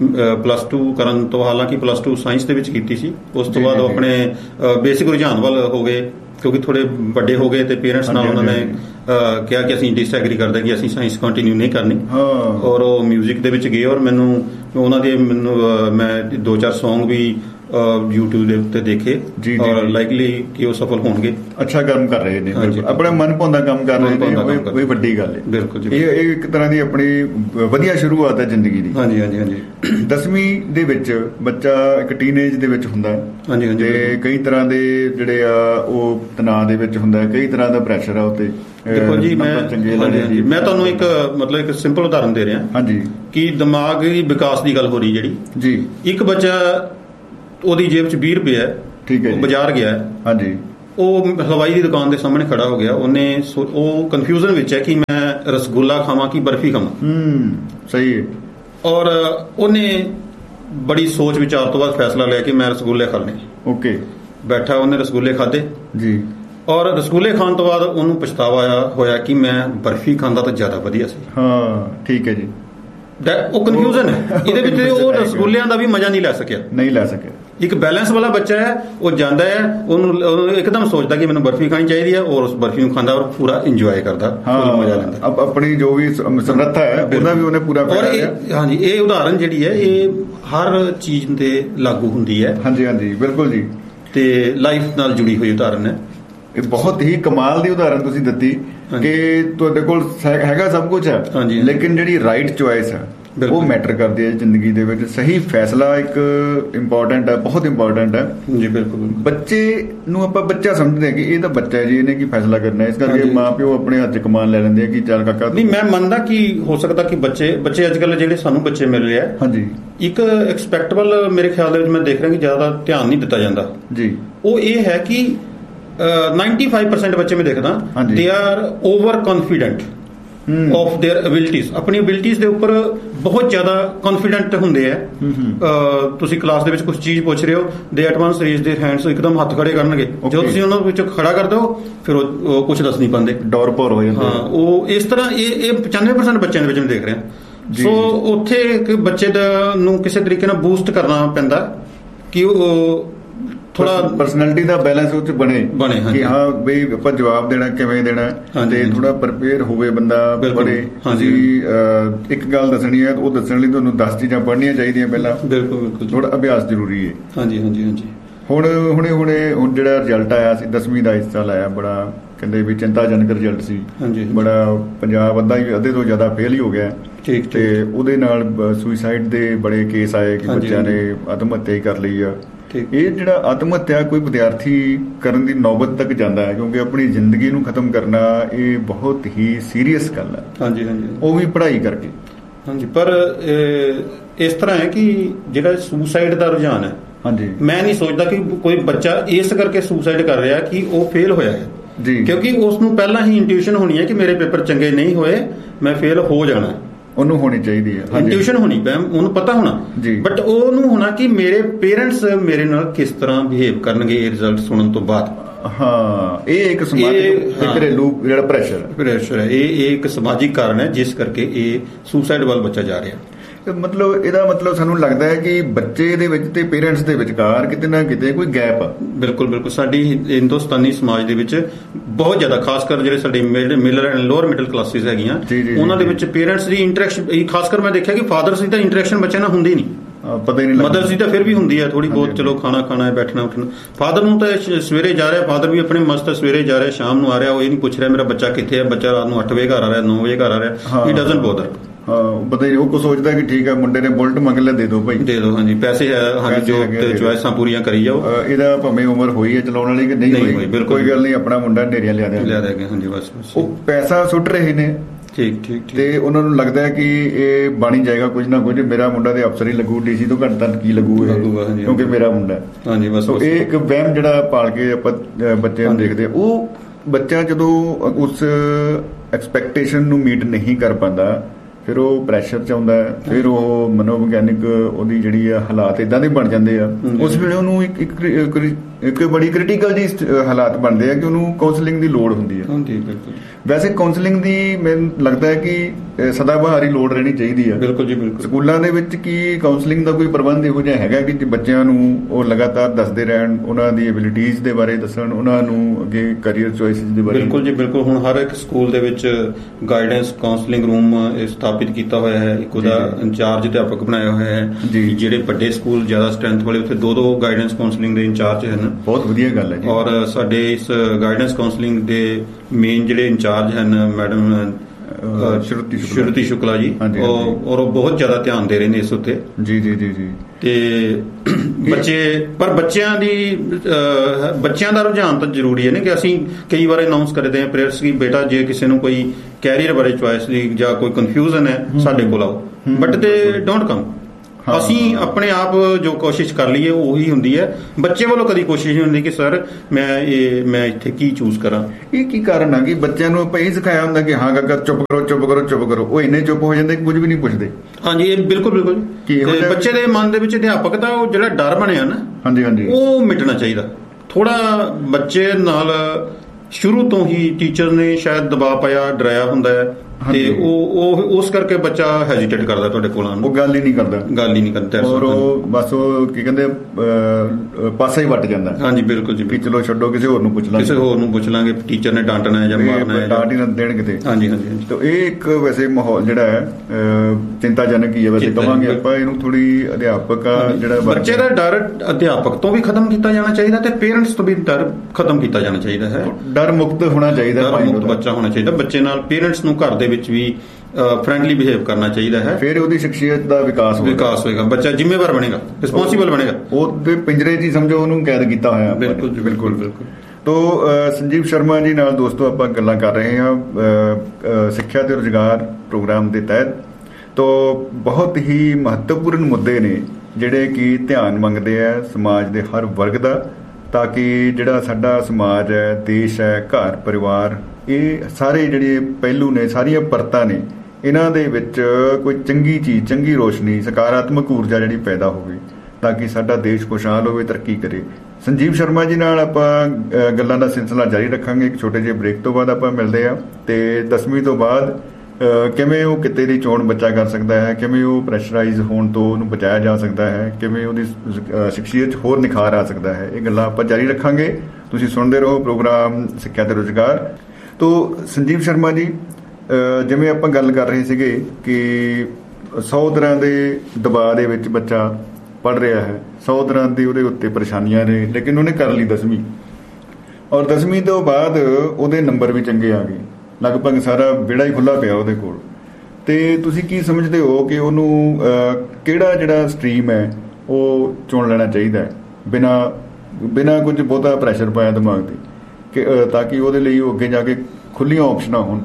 +2 ਕਰਨ ਤੋਂ, ਹਾਲਾਂਕਿ +2 ਸਾਇੰਸ ਦੇ ਵਿੱਚ ਕੀਤੀ ਸੀ, ਉਸ ਤੋਂ ਬਾਅਦ ਉਹ ਆਪਣੇ ਬੇਸਿਕ ਰੁਝਾਨ ਵੱਲ ਹੋ ਗਏ, ਕਿਉਂਕਿ ਥੋੜੇ ਵੱਡੇ ਹੋ ਗਏ ਤੇ ਪੇਰੈਂਟਸ ਨਾਲ ਉਹਨਾਂ ਨੇ ਕਿਹਾ ਕਿ ਅਸੀਂ ਡਿਸਐਗਰੀ ਕਰਦੇ ਕਿ ਅਸੀਂ ਸਾਇੰਸ ਕੰਟੀਨਿਊ ਨਹੀਂ ਕਰਨੀ, ਔਰ ਉਹ ਮਿਊਜ਼ਿਕ ਦੇ ਵਿੱਚ ਗਏ। ਔਰ ਮੈਂ 2-4 ਸੌਂਗ ਵੀ YouTube ਦੇ ਉੱਤੇ ਦੇਖੇ, ਔਰ ਲਾਈਕਲੀ ਕਿ ਉਹ ਸਫਲ ਹੋਣਗੇ। ਅੱਛਾ ਕੰਮ ਕਰ ਰਹੇ ਨੇ, ਆਪਣਾ ਮਨ ਭਾਉਂਦਾ ਕੰਮ ਕਰ ਰਹੇ ਨੇ, ਕੋਈ ਵੱਡੀ ਗੱਲ ਹੈ। ਬਿਲਕੁਲ ਜੀ। ਇਹ ਇੱਕ ਤਰ੍ਹਾਂ ਦੀ ਆਪਣੀ ਵਧੀਆ ਸ਼ੁਰੂਆਤ ਹੈ ਜ਼ਿੰਦਗੀ ਦੀ। ਹਾਂਜੀ ਹਾਂਜੀ ਹਾਂਜੀ। 10ਵੀਂ ਦੇ ਵਿੱਚ ਬੱਚਾ ਇੱਕ ਟੀਨੇਜ ਦੇ ਵਿੱਚ ਹੁੰਦਾ, ਹਾਂਜੀ ਹਾਂਜੀ, ਤੇ ਕਈ ਤਰ੍ਹਾਂ ਦੇ ਜਿਹੜੇ ਆ ਉਹ ਤਣਾਅ ਦੇ ਵਿੱਚ ਹੁੰਦਾ, ਕਈ ਤਰ੍ਹਾਂ ਦਾ ਪ੍ਰੈਸ਼ਰ ਆ ਉੱਤੇ। ਦੇਖੋ ਜੀ, ਮੈਂ ਤੁਹਾਨੂੰ ਇੱਕ ਸਿੰਪਲ ਉਦਾਹਰਨ ਦੇ ਰਿਹਾ, ਹਾਂਜੀ, ਕਿ ਦਿਮਾਗੀ ਵਿਕਾਸ ਦੀ ਗੱਲ ਹੋ ਰਹੀ ਜਿਹੜੀ ਜੀ। ਇੱਕ ਬੱਚਾ, ਉਹਦੀ ਜੇਬ 'ਚ 20 ਰੁਪਏ ਹੈ, ਠੀਕ ਹੈ, ਉਹ ਬਾਜ਼ਾਰ ਗਿਆ, ਹਾਂਜੀ, ਉਹ ਹਲਵਾਈ ਦੀ ਦੁਕਾਨ ਦੇ ਸਾਹਮਣੇ ਖੜਾ ਹੋ ਗਿਆ। ਉਹ ਕਨਫਿਊਜ਼ਨ ਵਿੱਚ ਹੈ ਕਿ ਮੈਂ ਰਸਗੁੱਲਾ ਖਾਵਾਂ ਕਿ ਬਰਫੀ ਖਾਵਾਂ। ਸਹੀ ਹੈ। ਔਰ ਉਹਨੇ ਬੜੀ ਸੋਚ ਵਿਚਾਰ ਤੋਂ ਬਾਅਦ ਫੈਸਲਾ ਲਿਆ ਕਿ ਮੈਂ ਰਸਗੁੱਲੇ ਖਾਣੇ। ਓਕੇ। ਬੈਠਾ, ਉਹਨੇ ਰਸਗੁੱਲੇ ਖਾਦੇ ਜੀ। ਔਰ ਰਸਗੁੱਲੇ ਖਾਣ ਤੋਂ ਬਾਅਦ ਉਹਨੂੰ ਪਛਤਾਵਾ ਹੋਇਆ ਕਿ ਮੈਂ ਬਰਫੀ ਖਾਂਦਾ ਤਾਂ ਜ਼ਿਆਦਾ ਵਧੀਆ ਸੀ। ਹਾਂ, ਠੀਕ ਹੈ ਜੀ। ਉਹ ਕਨਫਿਊਜ਼ਨ ਹੈ ਇਹਦੇ ਵਿੱਚ। ਉਹ ਰਸਗੁੱਲਿਆਂ ਦਾ ਵੀ ਮਜ਼ਾ ਨਹੀਂ ਲੈ ਸਕਿਆ। ਇੱਕ ਬੈਲੈਂਸ ਵਾਲਾ ਬੱਚਾ ਹੈ, ਉਹ ਜਾਂਦਾ ਹੈ, ਉਹਨੂੰ ਇੱਕਦਮ ਸੋਚਦਾ ਕਿ ਮੈਨੂੰ ਬਰਫੀ ਖਾਣੀ ਚਾਹੀਦੀ ਹੈ, ਔਰ ਉਸ ਬਰਫੀ ਨੂੰ ਖਾਂਦਾ ਔਰ ਪੂਰਾ ਇੰਜੋਏ ਕਰਦਾ, ਫੁੱਲ ਮਜ਼ਾ ਲੈਂਦਾ। ਆਪਣੀ ਜੋ ਵੀ ਸਮਰੱਥਾ ਹੈ ਉਹਦਾ ਵੀ ਉਹਨੇ ਪੂਰਾ ਕਰਿਆ। ਹਾਂਜੀ, ਇਹ ਉਦਾਹਰਨ ਜਿਹੜੀ ਹੈ ਇਹ ਹਰ ਚੀਜ਼ ਤੇ ਲਾਗੂ ਹੁੰਦੀ ਹੈ। ਹਾਂਜੀ, ਬਿਲਕੁਲ ਜੀ। ਤੇ ਲਾਈਫ ਨਾਲ ਜੁੜੀ ਹੋਈ ਉਦਾਹਰਨ ਹੈ। ਇਹ ਬਹੁਤ ਹੀ ਕਮਾਲ ਦੀ ਉਦਾਹਰਨ ਤੁਸੀਂ ਦਿੱਤੀ ਕਿ ਤੁਹਾਡੇ ਕੋਲ ਹੈਗਾ ਸਭ ਕੁਝ ਹੈ, ਲੇਕਿਨ ਜਿਹੜੀ ਰਾਈਟ ਚੁਆਇਸ ਹੈ ਉਹ ਮੈਟਰ ਕਰਦੀ ਹੈ ਜ਼ਿੰਦਗੀ ਦੇ ਵਿੱਚ। ਸਹੀ ਫੈਸਲਾ ਇੱਕ ਇੰਪੋਰਟੈਂਟ ਹੈ, ਬਹੁਤ ਇੰਪੋਰਟੈਂਟ ਹੈ ਜੀ। ਬਿਲਕੁਲ। ਬੱਚੇ ਨੂੰ ਆਪਾਂ ਬੱਚਾ ਸਮਝਦੇ ਹਾਂ ਕਿ ਇਹ ਤਾਂ ਬੱਚਾ ਹੈ ਜੀ, ਇਹਨੇ ਕੀ ਫੈਸਲਾ ਕਰਨਾ ਹੈ, ਇਸ ਕਰਕੇ ਮਾਂ ਪਿਓ ਆਪਣੇ ਹੱਥ 'ਚ ਕਮਾਨ ਲੈ ਲੈਂਦੇ ਆ ਕਿ ਚੱਲ ਕਾਕਾ। ਨਹੀਂ, ਮੈਂ ਮੰਨਦਾ ਕਿ ਹੋ ਸਕਦਾ ਕਿ ਬੱਚੇ ਅੱਜ ਕੱਲ੍ਹ ਜਿਹੜੇ ਸਾਨੂੰ ਬੱਚੇ ਮਿਲ ਰਹੇ ਆ, ਹਾਂਜੀ, ਇੱਕ ਐਕਸਪੈਕਟੇਬਲ ਮੇਰੇ ਖਿਆਲ ਦੇ ਵਿੱਚ ਮੈਂ ਦੇਖ ਰਿਹਾ ਕਿ ਜ਼ਿਆਦਾ ਧਿਆਨ ਨਹੀਂ ਦਿੱਤਾ ਜਾਂਦਾ ਜੀ। ਉਹ ਇਹ ਹੈ ਕਿ 95% ਬੱਚੇ ਮੈਂ ਦੇਖਦਾ they are over confident of their abilities, ਆਪਣੀ ਐਬਿਲਿਟੀਜ਼ ਦੇ ਉੱਪਰ ਬਹੁਤ ਜ਼ਿਆਦਾ ਕੌਨਫੀਡੈਂਟ ਹੁੰਦੇ ਆ। ਤੁਸੀਂ ਕਲਾਸ ਦੇ ਵਿੱਚ ਕੁਝ ਚੀਜ਼ ਪੁੱਛ ਰਹੇ ਹੋ, ਦੇ at once raise there hands, ਇੱਕਦਮ ਹੱਥ ਖੜੇ ਕਰਨਗੇ। ਜਦੋਂ ਤੁਸੀਂ ਉਹਨਾਂ ਵਿੱਚ ਖੜਾ ਕਰਦੇ ਹੋ ਫਿਰ ਉਹ ਕੁਝ ਦੱਸ ਨਹੀਂ ਪਾਉਂਦੇ, ਡੌਰ ਭੌਰ ਹੋ ਜਾਂਦੇ। ਹਾਂ, ਉਹ ਇਸ ਤਰ੍ਹਾਂ ਇਹ 95% ਬੱਚਿਆਂ ਦੇ ਵਿੱਚ ਮੈਂ ਦੇਖ ਰਿਹਾ। ਸੋ ਉੱਥੇ ਇੱਕ ਬੱਚੇ ਨੂੰ ਕਿਸੇ ਤਰੀਕੇ ਨਾਲ ਬੂਸਟ ਕਰਨਾ ਪੈਂਦਾ ਕਿ ਉਹ ਥੋੜਾ ਪਰਸਨੈਲਿਟੀ ਦਾ ਬੈਲੈਂਸ ਉਹ 'ਚ ਬਣੇ ਕਿ ਹਾਂ ਬਈ ਆਪਾਂ ਜਵਾਬ ਦੇਣਾ ਕਿਵੇਂ ਦੇਣਾ, ਤੇ ਥੋੜਾ ਪ੍ਰਿਪੇਅਰ ਹੋਵੇ ਬੰਦਾ। ਬੜੇ ਤੁਸੀਂ ਇੱਕ ਗੱਲ ਦੱਸਣੀ ਹੈ, ਉਹ ਦੱਸਣ ਲਈ ਤੁਹਾਨੂੰ 10 ਚੀਜ਼ਾਂ ਪੜ੍ਹਨੀਆਂ ਚਾਹੀਦੀਆਂ ਪਹਿਲਾਂ। ਬਿਲਕੁਲ। ਥੋੜਾ ਅਭਿਆਸ ਜ਼ਰੂਰੀ ਹੈ। ਹਾਂਜੀ। ਹੁਣ ਜਿਹੜਾ ਰਿਜ਼ਲਟ ਆਇਆ ਸੀ 10ਵੀਂ ਦਾ, ਇਸ ਸਾਲ ਆਇਆ, ਬੜਾ ਕਹਿੰਦੇ ਵੀ ਚਿੰਤਾਜਨਕ ਰਿਜ਼ਲਟ ਸੀ। ਬੜਾ ਪੰਜਾਬ ਅੱਧੇ ਤੋਂ ਜ਼ਿਆਦਾ ਫੇਲ ਹੀ ਹੋ ਗਿਆ। ਤੇ ਉਹਦੇ ਨਾਲ ਸੁਸਾਈਡ ਦੇ ਬੜੇ ਕੇਸ ਆਏ ਕਿ ਬੱਚਿਆਂ ਨੇ ਆਤਮ ਹੱਤਿਆ ਹੀ ਕਰ ਲਈ ਆ। ਇਹ ਜਿਹੜਾ ਆਤਮ ਹੱਤਿਆ ਕੋਈ ਵਿਦਿਆਰਥੀ ਕਰਨ ਦੀ ਨੌਬਤ ਤੱਕ ਜਾਂਦਾ ਹੈ, ਕਿਉਂਕਿ ਆਪਣੀ ਜ਼ਿੰਦਗੀ ਨੂੰ ਖਤਮ ਕਰਨਾ ਇਹ ਬਹੁਤ ਹੀ ਸੀਰੀਅਸ ਗੱਲ ਹੈ। ਹਾਂਜੀ, ਉਹ ਵੀ ਪੜ੍ਹਾਈ ਕਰਕੇ। ਹਾਂਜੀ, ਪਰ ਇਸ ਤਰ੍ਹਾਂ ਹੈ ਕਿ ਜਿਹੜਾ ਸੁਸਾਈਡ ਦਾ ਰੁਝਾਨ ਹੈ, ਹਾਂਜੀ, ਮੈਂ ਨਹੀਂ ਸੋਚਦਾ ਕਿ ਕੋਈ ਬੱਚਾ ਇਸ ਕਰਕੇ ਸੁਸਾਈਡ ਕਰ ਰਿਹਾ ਕਿ ਉਹ ਫੇਲ ਹੋਇਆ ਹੈ ਜੀ, ਕਿਉਂਕਿ ਉਸ ਨੂੰ ਪਹਿਲਾਂ ਹੀ ਇੰਟੂਇਸ਼ਨ ਹੋਣੀ ਹੈ ਕਿ ਮੇਰੇ ਪੇਪਰ ਚੰਗੇ ਨਹੀਂ ਹੋਏ, ਮੈਂ ਫੇਲ ਹੋ ਜਾਣਾ। ਉਹਨੂੰ ਹੋਣੀ ਚਾਹੀਦੀ ਹੈ, ਇੰਟੂਇਸ਼ਨ ਹੋਣੀ, ਉਹਨੂੰ ਪਤਾ ਹੋਣਾ ਜੀ। ਬਟ ਉਹਨੂੰ ਹੋਣਾ ਕਿ ਮੇਰੇ ਪੇਰੈਂਟਸ ਮੇਰੇ ਨਾਲ ਕਿਸ ਤਰ੍ਹਾਂ ਬਿਹੇਵ ਕਰਨਗੇ ਇਹ ਰਿਜ਼ਲਟ ਸੁਣਨ ਤੋਂ ਬਾਅਦ। ਹਾਂ, ਇਹ ਇੱਕ ਸਮਾਜਿਕ ਘਰੇਲੂ ਜਿਹੜਾ ਪ੍ਰੈਸ਼ਰ ਹੈ, ਇਹ ਇੱਕ ਸਮਾਜਿਕ ਕਾਰਨ ਹੈ ਜਿਸ ਕਰਕੇ ਇਹ ਸੁਸਾਈਡ ਵੱਲ ਬੱਚਾ ਜਾ ਰਿਹਾ। ਮਤਲਬ ਇਹਦਾ ਮਤਲਬ ਸਾਨੂੰ ਲੱਗਦਾ ਹੈ ਕਿ ਬੱਚੇ ਦੇ ਵਿੱਚ ਤੇ ਪੇਰੈਂਟਸ ਦੇ ਵਿਚਕਾਰ ਕਿਤੇ ਨਾ ਕਿਤੇ ਕੋਈ ਗੈਪ ਆ। ਬਿਲਕੁਲ। ਸਾਡੀ ਹਿੰਦੁਸਤਾਨੀ ਸਮਾਜ ਦੇ ਵਿੱਚ ਬਹੁਤ ਜ਼ਿਆਦਾ, ਖਾਸ ਕਰ ਜਿਹੜੇ ਸਾਡੇ middle and lower middle classes ਹੈਗੀਆਂ, ਉਹਨਾਂ ਦੇ ਵਿੱਚ ਪੇਰੈਂਟਸ ਦੀ ਇੰਟਰੈਕਸ਼ਨ, ਖਾਸ ਕਰ ਮੈਂ ਦੇਖਿਆ ਕਿ ਫਾਦਰਸ ਦੀ ਤਾਂ ਇੰਟਰੈਕਸ਼ਨ ਬੱਚਿਆਂ ਨਾਲ ਹੁੰਦੀ ਨਹੀਂ। ਪਤਾ ਹੀ ਨਹੀਂ ਲੱਗਦਾ। ਮਦਰਸ ਦੀ ਤਾਂ ਫਿਰ ਵੀ ਹੁੰਦੀ ਹੈ ਥੋੜੀ ਬਹੁਤ, ਚਲੋ ਖਾਣਾ ਖਾਣਾ ਹੈ, ਬੈਠਣਾ ਉੱਠਣਾ। ਫਾਦਰ ਨੂੰ ਤਾਂ ਸਵੇਰੇ ਜਾ ਰਿਹਾ, ਫਾਦਰ ਵੀ ਆਪਣੇ ਮਸਤ ਸਵੇਰੇ ਜਾ ਰਿਹਾ, ਸ਼ਾਮ ਨੂੰ ਆ ਰਿਹਾ, ਉਹ ਇਹ ਨਹੀਂ ਪੁੱਛ ਰਿਹਾ ਮੇਰਾ ਬੱਚਾ ਕਿੱਥੇ ਹੈ, ਬੱਚਾ ਰਾਤ ਨੂੰ 8 ਵਜੇ ਘਰ ਆ ਰਿਹਾ, 9 ਵਜੇ ਘਰ ਆ ਰਿਹਾ, ਹੀ ਡਜ਼ਨਟ ਬੋਦਰ। ਪਤਾ ਹੀ ਉਹ ਕੋ ਸੋਚਦਾ ਕਿ ਠੀਕ ਹੈ ਮੁੰਡੇ ਨੇ ਬੁਲਟ ਮੰਗ ਲਿਆ, ਦੇ ਦਿਓ ਭਾਈ, ਦੇ ਦਿਓ। ਹਾਂਜੀ, ਪੈਸੇ ਹੈ, ਹਾਂਜੀ, ਜੋ ਚੁਆਇਸਾਂ ਪੂਰੀਆਂ ਕਰੀ ਜਾਓ। ਇਹਦਾ ਭਾਵੇਂ ਉਮਰ ਹੋਈ ਹੈ ਚਲਾਉਣ ਵਾਲੀ ਕਿ ਨਹੀਂ ਹੋਈ, ਕੋਈ ਗੱਲ ਨਹੀਂ, ਆਪਣਾ ਮੁੰਡਾ ਨੇਰੀਆਂ ਲਿਆ ਦੇਗੇ। ਹਾਂਜੀ, ਬਸ ਉਹ ਪੈਸਾ ਸੁੱਟ ਰਹੇ ਨੇ। ਠੀਕ। ਤੇ ਉਹਨਾਂ ਨੂੰ ਲੱਗਦਾ ਹੈ ਕਿ ਇਹ ਬਣ ਹੀ ਜਾਏਗਾ ਕੁਝ ਨਾ ਕੁਝ, ਮੇਰਾ ਮੁੰਡਾ ਤੇ ਅਫਸਰ ਹੀ ਲੱਗੂ, ਡੀਸੀ ਤੋਂ ਘੱਟ ਤਾਂ ਕੀ ਲੱਗੂ ਇਹ, ਕਿਉਂਕਿ ਮੇਰਾ ਮੁੰਡਾ। ਹਾਂਜੀ, ਬਸ ਇਹ ਇੱਕ ਵਹਿਮ ਜਿਹੜਾ ਪਾਲ ਕੇ ਆਪਾਂ ਬੱਚਿਆਂ ਨੂੰ ਦੇਖਦੇ, ਉਹ ਬੱਚਾ ਜਦੋਂ ਉਸ ਐਕਸਪੈਕਟੇਸ਼ਨ ਨੂੰ ਮੀਟ ਨਹੀਂ ਕਰ ਪਾਉਂਦਾ, ਫਿਰ ਉਹ ਪ੍ਰੈਸ਼ਰ 'ਚ ਆਉਂਦਾ, ਫਿਰ ਉਹ ਮਨੋਵਿਗਿਆਨਿਕ ਉਹਦੀ ਜਿਹੜੀ ਆ ਹਾਲਾਤ ਇਦਾਂ ਦੇ ਬਣ ਜਾਂਦੇ ਆ, ਉਸ ਵੇਲੇ ਉਹਨੂੰ ਇੱਕ ਬੜੀ ਕ੍ਰਿਟੀਕਲ ਜੀ ਹਾਲਾਤ ਬਣਦੇ ਆ ਕਿ ਉਹਨੂੰ ਕਾਉਂਸਲਿੰਗ ਦੀ ਲੋੜ ਹੁੰਦੀ ਹੈ। ਵੈਸੇ ਕਾਉਂਸਲਿੰਗ ਦੀ ਮੈਨੂੰ ਲੱਗਦਾ ਹੈ ਕਿ ਸਦਾਬਹਾਰੀ ਲੋੜ ਰਹਿਣੀ ਚਾਹੀਦੀ ਹੈ। ਬਿਲਕੁਲ ਜੀ, ਬਿਲਕੁਲ। ਸਕੂਲਾਂ ਦੇ ਵਿੱਚ ਕੀ ਕਾਉਂਸਲਿੰਗ ਦਾ ਕੋਈ ਪ੍ਰਬੰਧ ਇਹੋ ਜਿਹਾ ਹੈਗਾ ਕਿ ਬੱਚਿਆਂ ਨੂੰ ਉਹ ਲਗਾਤਾਰ ਦੱਸਦੇ ਰਹਿਣ, ਉਹਨਾਂ ਦੀ ਐਬਿਲਿਟੀਜ਼ ਦੇ ਬਾਰੇ ਦੱਸਣ, ਉਹਨਾਂ ਨੂੰ ਅੱਗੇ ਕਰੀਅਰ ਚੋਇਸਿਸ ਦੇ ਬਾਰੇ? ਬਿਲਕੁਲ ਜੀ, ਬਿਲਕੁਲ। ਹੁਣ ਹਰ ਇੱਕ ਸਕੂਲ ਦੇ ਵਿੱਚ ਗਾਈਡੈਂਸ ਕਾਉਂਸਲਿੰਗ ਰੂਮ ਸਥਾਪਿਤ ਕੀਤਾ ਹੋਇਆ ਹੈ, ਇੱਕ ਉਹਦਾ ਇੰਚਾਰਜ ਅਧਿਆਪਕ ਬਣਾਇਆ ਹੋਇਆ ਹੈ। ਜਿਹੜੇ ਵੱਡੇ ਸਕੂਲ ਜ਼ਿਆਦਾ ਸਟਰੈਂਥ ਵਾਲੇ, ਉੱਥੇ 2 ਗਾਈਡੈਂਸ ਕਾਉਂਸਲਿੰਗ ਦੇ ਇੰਚਾਰਜ ਹਨ। ਬਹੁਤ ਵਧੀਆ ਗੱਲ ਹੈ ਜੀ। ਔਰ ਸਾਡੇ ਇਸ ਗਾਈਡੈਂਸ ਕਾਉਂਸਲਿੰਗ ਦੇ ਮੇਨ ਜਿਹੜੇ ਇੰਚਾਰਜ ਹਨ ਮੈਡਮ ਸ਼ਰੂਤੀ ਸ਼ੁਕਲਾ ਜੀ, ਔਰ ਉਹ ਬਹੁਤ ਜ਼ਿਆਦਾ ਧਿਆਨ ਦੇ ਰਹੇ ਨੇ ਇਸ ਉੱਤੇ। ਜੀ। ਤੇ ਬੱਚਿਆਂ ਦਾ ਰੁਝਾਨ ਤਾਂ ਜ਼ਰੂਰੀ ਹੈ ਨਾ, ਕਿ ਅਸੀਂ ਕਈ ਵਾਰ ਅਨਾਉਂਸ ਕਰਦੇ ਹਾਂ ਪੇਰੈਂਟਸ ਕਿ ਬੇਟਾ ਜੇ ਕਿਸੇ ਨੂੰ ਕੋਈ ਕੈਰੀਅਰ ਬਾਰੇ ਚੁਆਇਸ ਦੀ ਜਾਂ ਕੋਈ ਕਨਫਿਊਜ਼ਨ ਹੈ ਸਾਡੇ ਕੋਲ ਆਓ, ਬਟ ਦੇ ਡੋਂਟ ਕਮ। ਅਸੀਂ ਆਪਣੇ ਆਪ ਜੋ ਕੋਸ਼ਿਸ਼ ਕਰ ਲਈਏ ਉਹੀ ਹੁੰਦੀ ਹੈ, ਬੱਚੇ ਵੱਲੋਂ ਕਦੀ ਕੋਸ਼ਿਸ਼ ਨਹੀਂ ਹੁੰਦੀ ਕਿ ਸਰ ਮੈਂ ਇੱਥੇ ਕੀ ਚੂਜ਼ ਕਰਾਂ। ਇਹ ਕੀ ਕਾਰਨ ਆ ਕਿ ਬੱਚਿਆਂ ਨੂੰ ਆਪਾਂ ਇਹ ਸਿਖਾਇਆ ਹੁੰਦਾ ਕਿ ਹਾਂ ਕਾਕਾ ਚੁੱਪ ਕਰੋ ਚੁੱਪ ਕਰੋ ਚੁੱਪ ਕਰੋ, ਉਹ ਇੰਨੇ ਚੁੱਪ ਹੋ ਜਾਂਦੇ ਕਿ ਕੁਝ ਵੀ ਨਹੀਂ ਪੁੱਛਦੇ। ਹਾਂਜੀ, ਇਹ ਬਿਲਕੁਲ ਬੱਚੇ ਦੇ ਮਨ ਦੇ ਵਿੱਚ ਅਧਿਆਪਕ ਦਾ ਉਹ ਜਿਹੜਾ ਡਰ ਬਣਿਆ ਨਾ, ਹਾਂਜੀ, ਉਹ ਮਿਟਣਾ ਚਾਹੀਦਾ। ਥੋੜਾ ਬੱਚੇ ਨਾਲ ਸ਼ੁਰੂ ਤੋਂ ਹੀ ਟੀਚਰ ਨੇ ਸ਼ਾਇਦ ਦਬਾਅ ਪਾਇਆ, ਡਰਾਇਆ ਹੁੰਦਾ ਹੈ, ਤੇ ਉਹ ਉਸ ਕਰਕੇ ਬੱਚਾ ਹੈਜ਼ਿਟੇਟ ਕਰਦਾ ਤੁਹਾਡੇ ਕੋਲ ਆਉਣ ਨੂੰ, ਉਹ ਗੱਲ ਹੀ ਨਹੀਂ ਕਰਦਾ ਔਰ ਉਹ ਬਸ ਉਹ ਕੀ ਕਹਿੰਦੇ ਪਾਸਾ ਹੀ ਵੱਟ ਜਾਂਦਾ। ਹਾਂਜੀ ਬਿਲਕੁਲ ਜੀ, ਵੀ ਚਲੋ ਛੱਡੋ ਕਿਸੇ ਹੋਰ ਨੂੰ ਪੁੱਛ ਲਾਂਗੇ ਟੀਚਰ ਨੇ ਡਾਂਟਣਾ ਹੈ ਜਾਂ ਮਾਰਨਾ ਹੈ, ਡਾਂਟ ਹੀ ਨਾ ਦੇਣ ਕਿਤੇ। ਹਾਂਜੀ। ਤਾਂ ਇਹ ਇੱਕ ਵੈਸੇ ਮਾਹੌਲ ਜਿਹੜਾ ਹੈ ਚਿੰਤਾਜਨਕ ਹੀ ਹੈ। ਵੈਸੇ ਕਹਾਂਗੇ ਆਪਾਂ ਇਹਨੂੰ ਥੋੜੀ ਅਧਿਆਪਕ ਜਿਹੜਾ ਬੱਚੇ ਦਾ ਡਰ ਅਧਿਆਪਕ ਤੋਂ ਵੀ ਖਤਮ ਕੀਤਾ ਜਾਣਾ ਚਾਹੀਦਾ ਤੇ ਪੇਰੈਂਟਸ ਤੋਂ ਵੀ ਡਰ ਖਤਮ ਕੀਤਾ ਜਾਣਾ ਚਾਹੀਦਾ ਹੈ। ਡਰ ਮੁਕਤ ਹੋਣਾ ਚਾਹੀਦਾ, ਡਰ ਮੁਕਤ ਬੱਚਾ ਹੋਣਾ ਚਾਹੀਦਾ। ਬੱਚੇ ਨਾਲ ਪੇਰੈਂਟਸ ਨੂੰ ਘਰ ਦੇ ਵਿੱਚ ਵੀ ਫਰੈਂਡਲੀ ਬਿਹੇਵ ਕਰਨਾ ਚਾਹੀਦਾ ਹੈ, ਫਿਰ ਉਹਦੀ ਸ਼ਖਸੀਅਤ ਦਾ ਵਿਕਾਸ ਹੋਏਗਾ, ਬੱਚਾ ਜ਼ਿੰਮੇਵਾਰ ਬਣੇਗਾ, ਰਿਸਪੌਂਸਿਬਲ ਬਣੇਗਾ। ਉਹਦੇ ਪਿੰਜਰੇ 'ਚ ਹੀ ਸਮਝੋ ਉਹਨੂੰ ਕੈਦ ਕੀਤਾ ਹੋਇਆ। ਬਿਲਕੁਲ। ਤੋ ਸੰਜੀਵ ਸ਼ਰਮਾ ਜੀ ਨਾਲ ਦੋਸਤੋ ਆਪਾਂ ਗੱਲਾਂ ਕਰ ਰਹੇ ਹਾਂ ਸਿੱਖਿਆ ਤੇ ਰੁਜ਼ਗਾਰ ਪ੍ਰੋਗਰਾਮ ਦੇ ਤਹਿਤ। ਤੋ ਬਹੁਤ ਹੀ ਮਹੱਤਵਪੂਰਨ ਮੁੱਦੇ ਨੇ ਜਿਹੜੇ ਕਿ ਧਿਆਨ ਮੰਗਦੇ ਆ ਸਮਾਜ ਦੇ ਹਰ ਵਰਗ ਦਾ, ਤਾਂ ਕਿ ਜਿਹੜਾ ਸਾਡਾ ਸਮਾਜ ਹੈ, ਦੇਸ਼ ਹੈ, ਘਰ ਪਰਿਵਾਰ, ਇਹ ਸਾਰੇ ਜਿਹੜੇ ਪਹਿਲੂ ਨੇ, ਸਾਰੀਆਂ ਪਰਤਾਂ ਨੇ, ਇਹਨਾਂ ਦੇ ਵਿੱਚ ਕੋਈ ਚੰਗੀ ਚੀਜ਼, ਚੰਗੀ ਰੋਸ਼ਨੀ, ਸਕਾਰਾਤਮਕ ਊਰਜਾ ਜਿਹੜੀ ਪੈਦਾ ਹੋਵੇ, ਤਾਂ ਕਿ ਸਾਡਾ ਦੇਸ਼ ਖੁਸ਼ਹਾਲ ਹੋਵੇ, ਤਰੱਕੀ ਕਰੇ। ਸੰਜੀਵ ਸ਼ਰਮਾ ਜੀ ਨਾਲ ਆਪਾਂ ਗੱਲਾਂ ਦਾ ਸਿਲਸਿਲਾ ਜਾਰੀ ਰੱਖਾਂਗੇ। ਇੱਕ ਛੋਟੇ ਜਿਹੇ ਬ੍ਰੇਕ ਤੋਂ ਬਾਅਦ ਆਪਾਂ ਮਿਲਦੇ ਹਾਂ। ਤੇ 10ਵੀਂ ਤੋਂ ਬਾਅਦ ਕਿਵੇਂ ਉਹ ਕਿੱਤੇ ਦੀ ਚੋਣ ਬੱਚਾ ਕਰ ਸਕਦਾ ਹੈ, ਕਿਵੇਂ ਉਹ ਪ੍ਰੈਸ਼ਰਾਈਜ਼ ਹੋਣ ਤੋਂ ਉਹਨੂੰ ਬਚਾਇਆ ਜਾ ਸਕਦਾ ਹੈ, ਕਿਵੇਂ ਉਹਦੀ ਸ਼ਖਸੀਅਤ 'ਚ ਹੋਰ ਨਿਖਾਰ ਆ ਸਕਦਾ ਹੈ, ਇਹ ਗੱਲਾਂ ਆਪਾਂ ਜਾਰੀ ਰੱਖਾਂਗੇ। ਤੁਸੀਂ ਸੁਣਦੇ ਰਹੋ ਪ੍ਰੋਗਰਾਮ ਸਿੱਖਿਆ ਤੇ ਰੁਜ਼ਗਾਰ। ਤੋ ਸੰਜੀਵ ਸ਼ਰਮਾ ਜੀ, ਜਿਵੇਂ ਆਪਾਂ ਗੱਲ ਕਰ ਰਹੇ ਸੀਗੇ ਕਿ 100 ਤਰ੍ਹਾਂ ਦੇ ਦਬਾਅ ਦੇ ਵਿੱਚ ਬੱਚਾ ਪੜ੍ਹ ਰਿਹਾ ਹੈ, 100 ਤਰ੍ਹਾਂ ਦੀ ਉਹਦੇ ਉੱਤੇ ਪਰੇਸ਼ਾਨੀਆਂ ਨੇ, ਲੇਕਿਨ ਉਹਨੇ ਕਰ ਲਈ 10ਵੀਂ, ਔਰ 10ਵੀਂ ਤੋਂ ਬਾਅਦ ਉਹਦੇ ਨੰਬਰ ਵੀ ਚੰਗੇ ਆ ਗਏ, ਲਗਭਗ ਸਾਰਾ ਵਿਹੜਾ ਹੀ ਖੁੱਲ੍ਹਾ ਪਿਆ ਉਹਦੇ ਕੋਲ। ਤੇ ਤੁਸੀਂ ਕੀ ਸਮਝਦੇ ਹੋ ਕਿ ਉਹਨੂੰ ਕਿਹੜਾ ਜਿਹੜਾ ਸਟਰੀਮ ਹੈ ਉਹ ਚੁਣ ਲੈਣਾ ਚਾਹੀਦਾ ਹੈ ਬਿਨਾਂ ਕੁਝ ਬਹੁਤਾ ਪ੍ਰੈਸ਼ਰ ਪਾਇਆ ਦਿਮਾਗ 'ਤੇ, ਤਾਂ ਕਿ ਉਹਦੇ ਲਈ ਉਹ ਅੱਗੇ ਜਾ ਕੇ ਖੁੱਲੀਆਂ ਆਪਸ਼ਨਾਂ ਹੋਣ?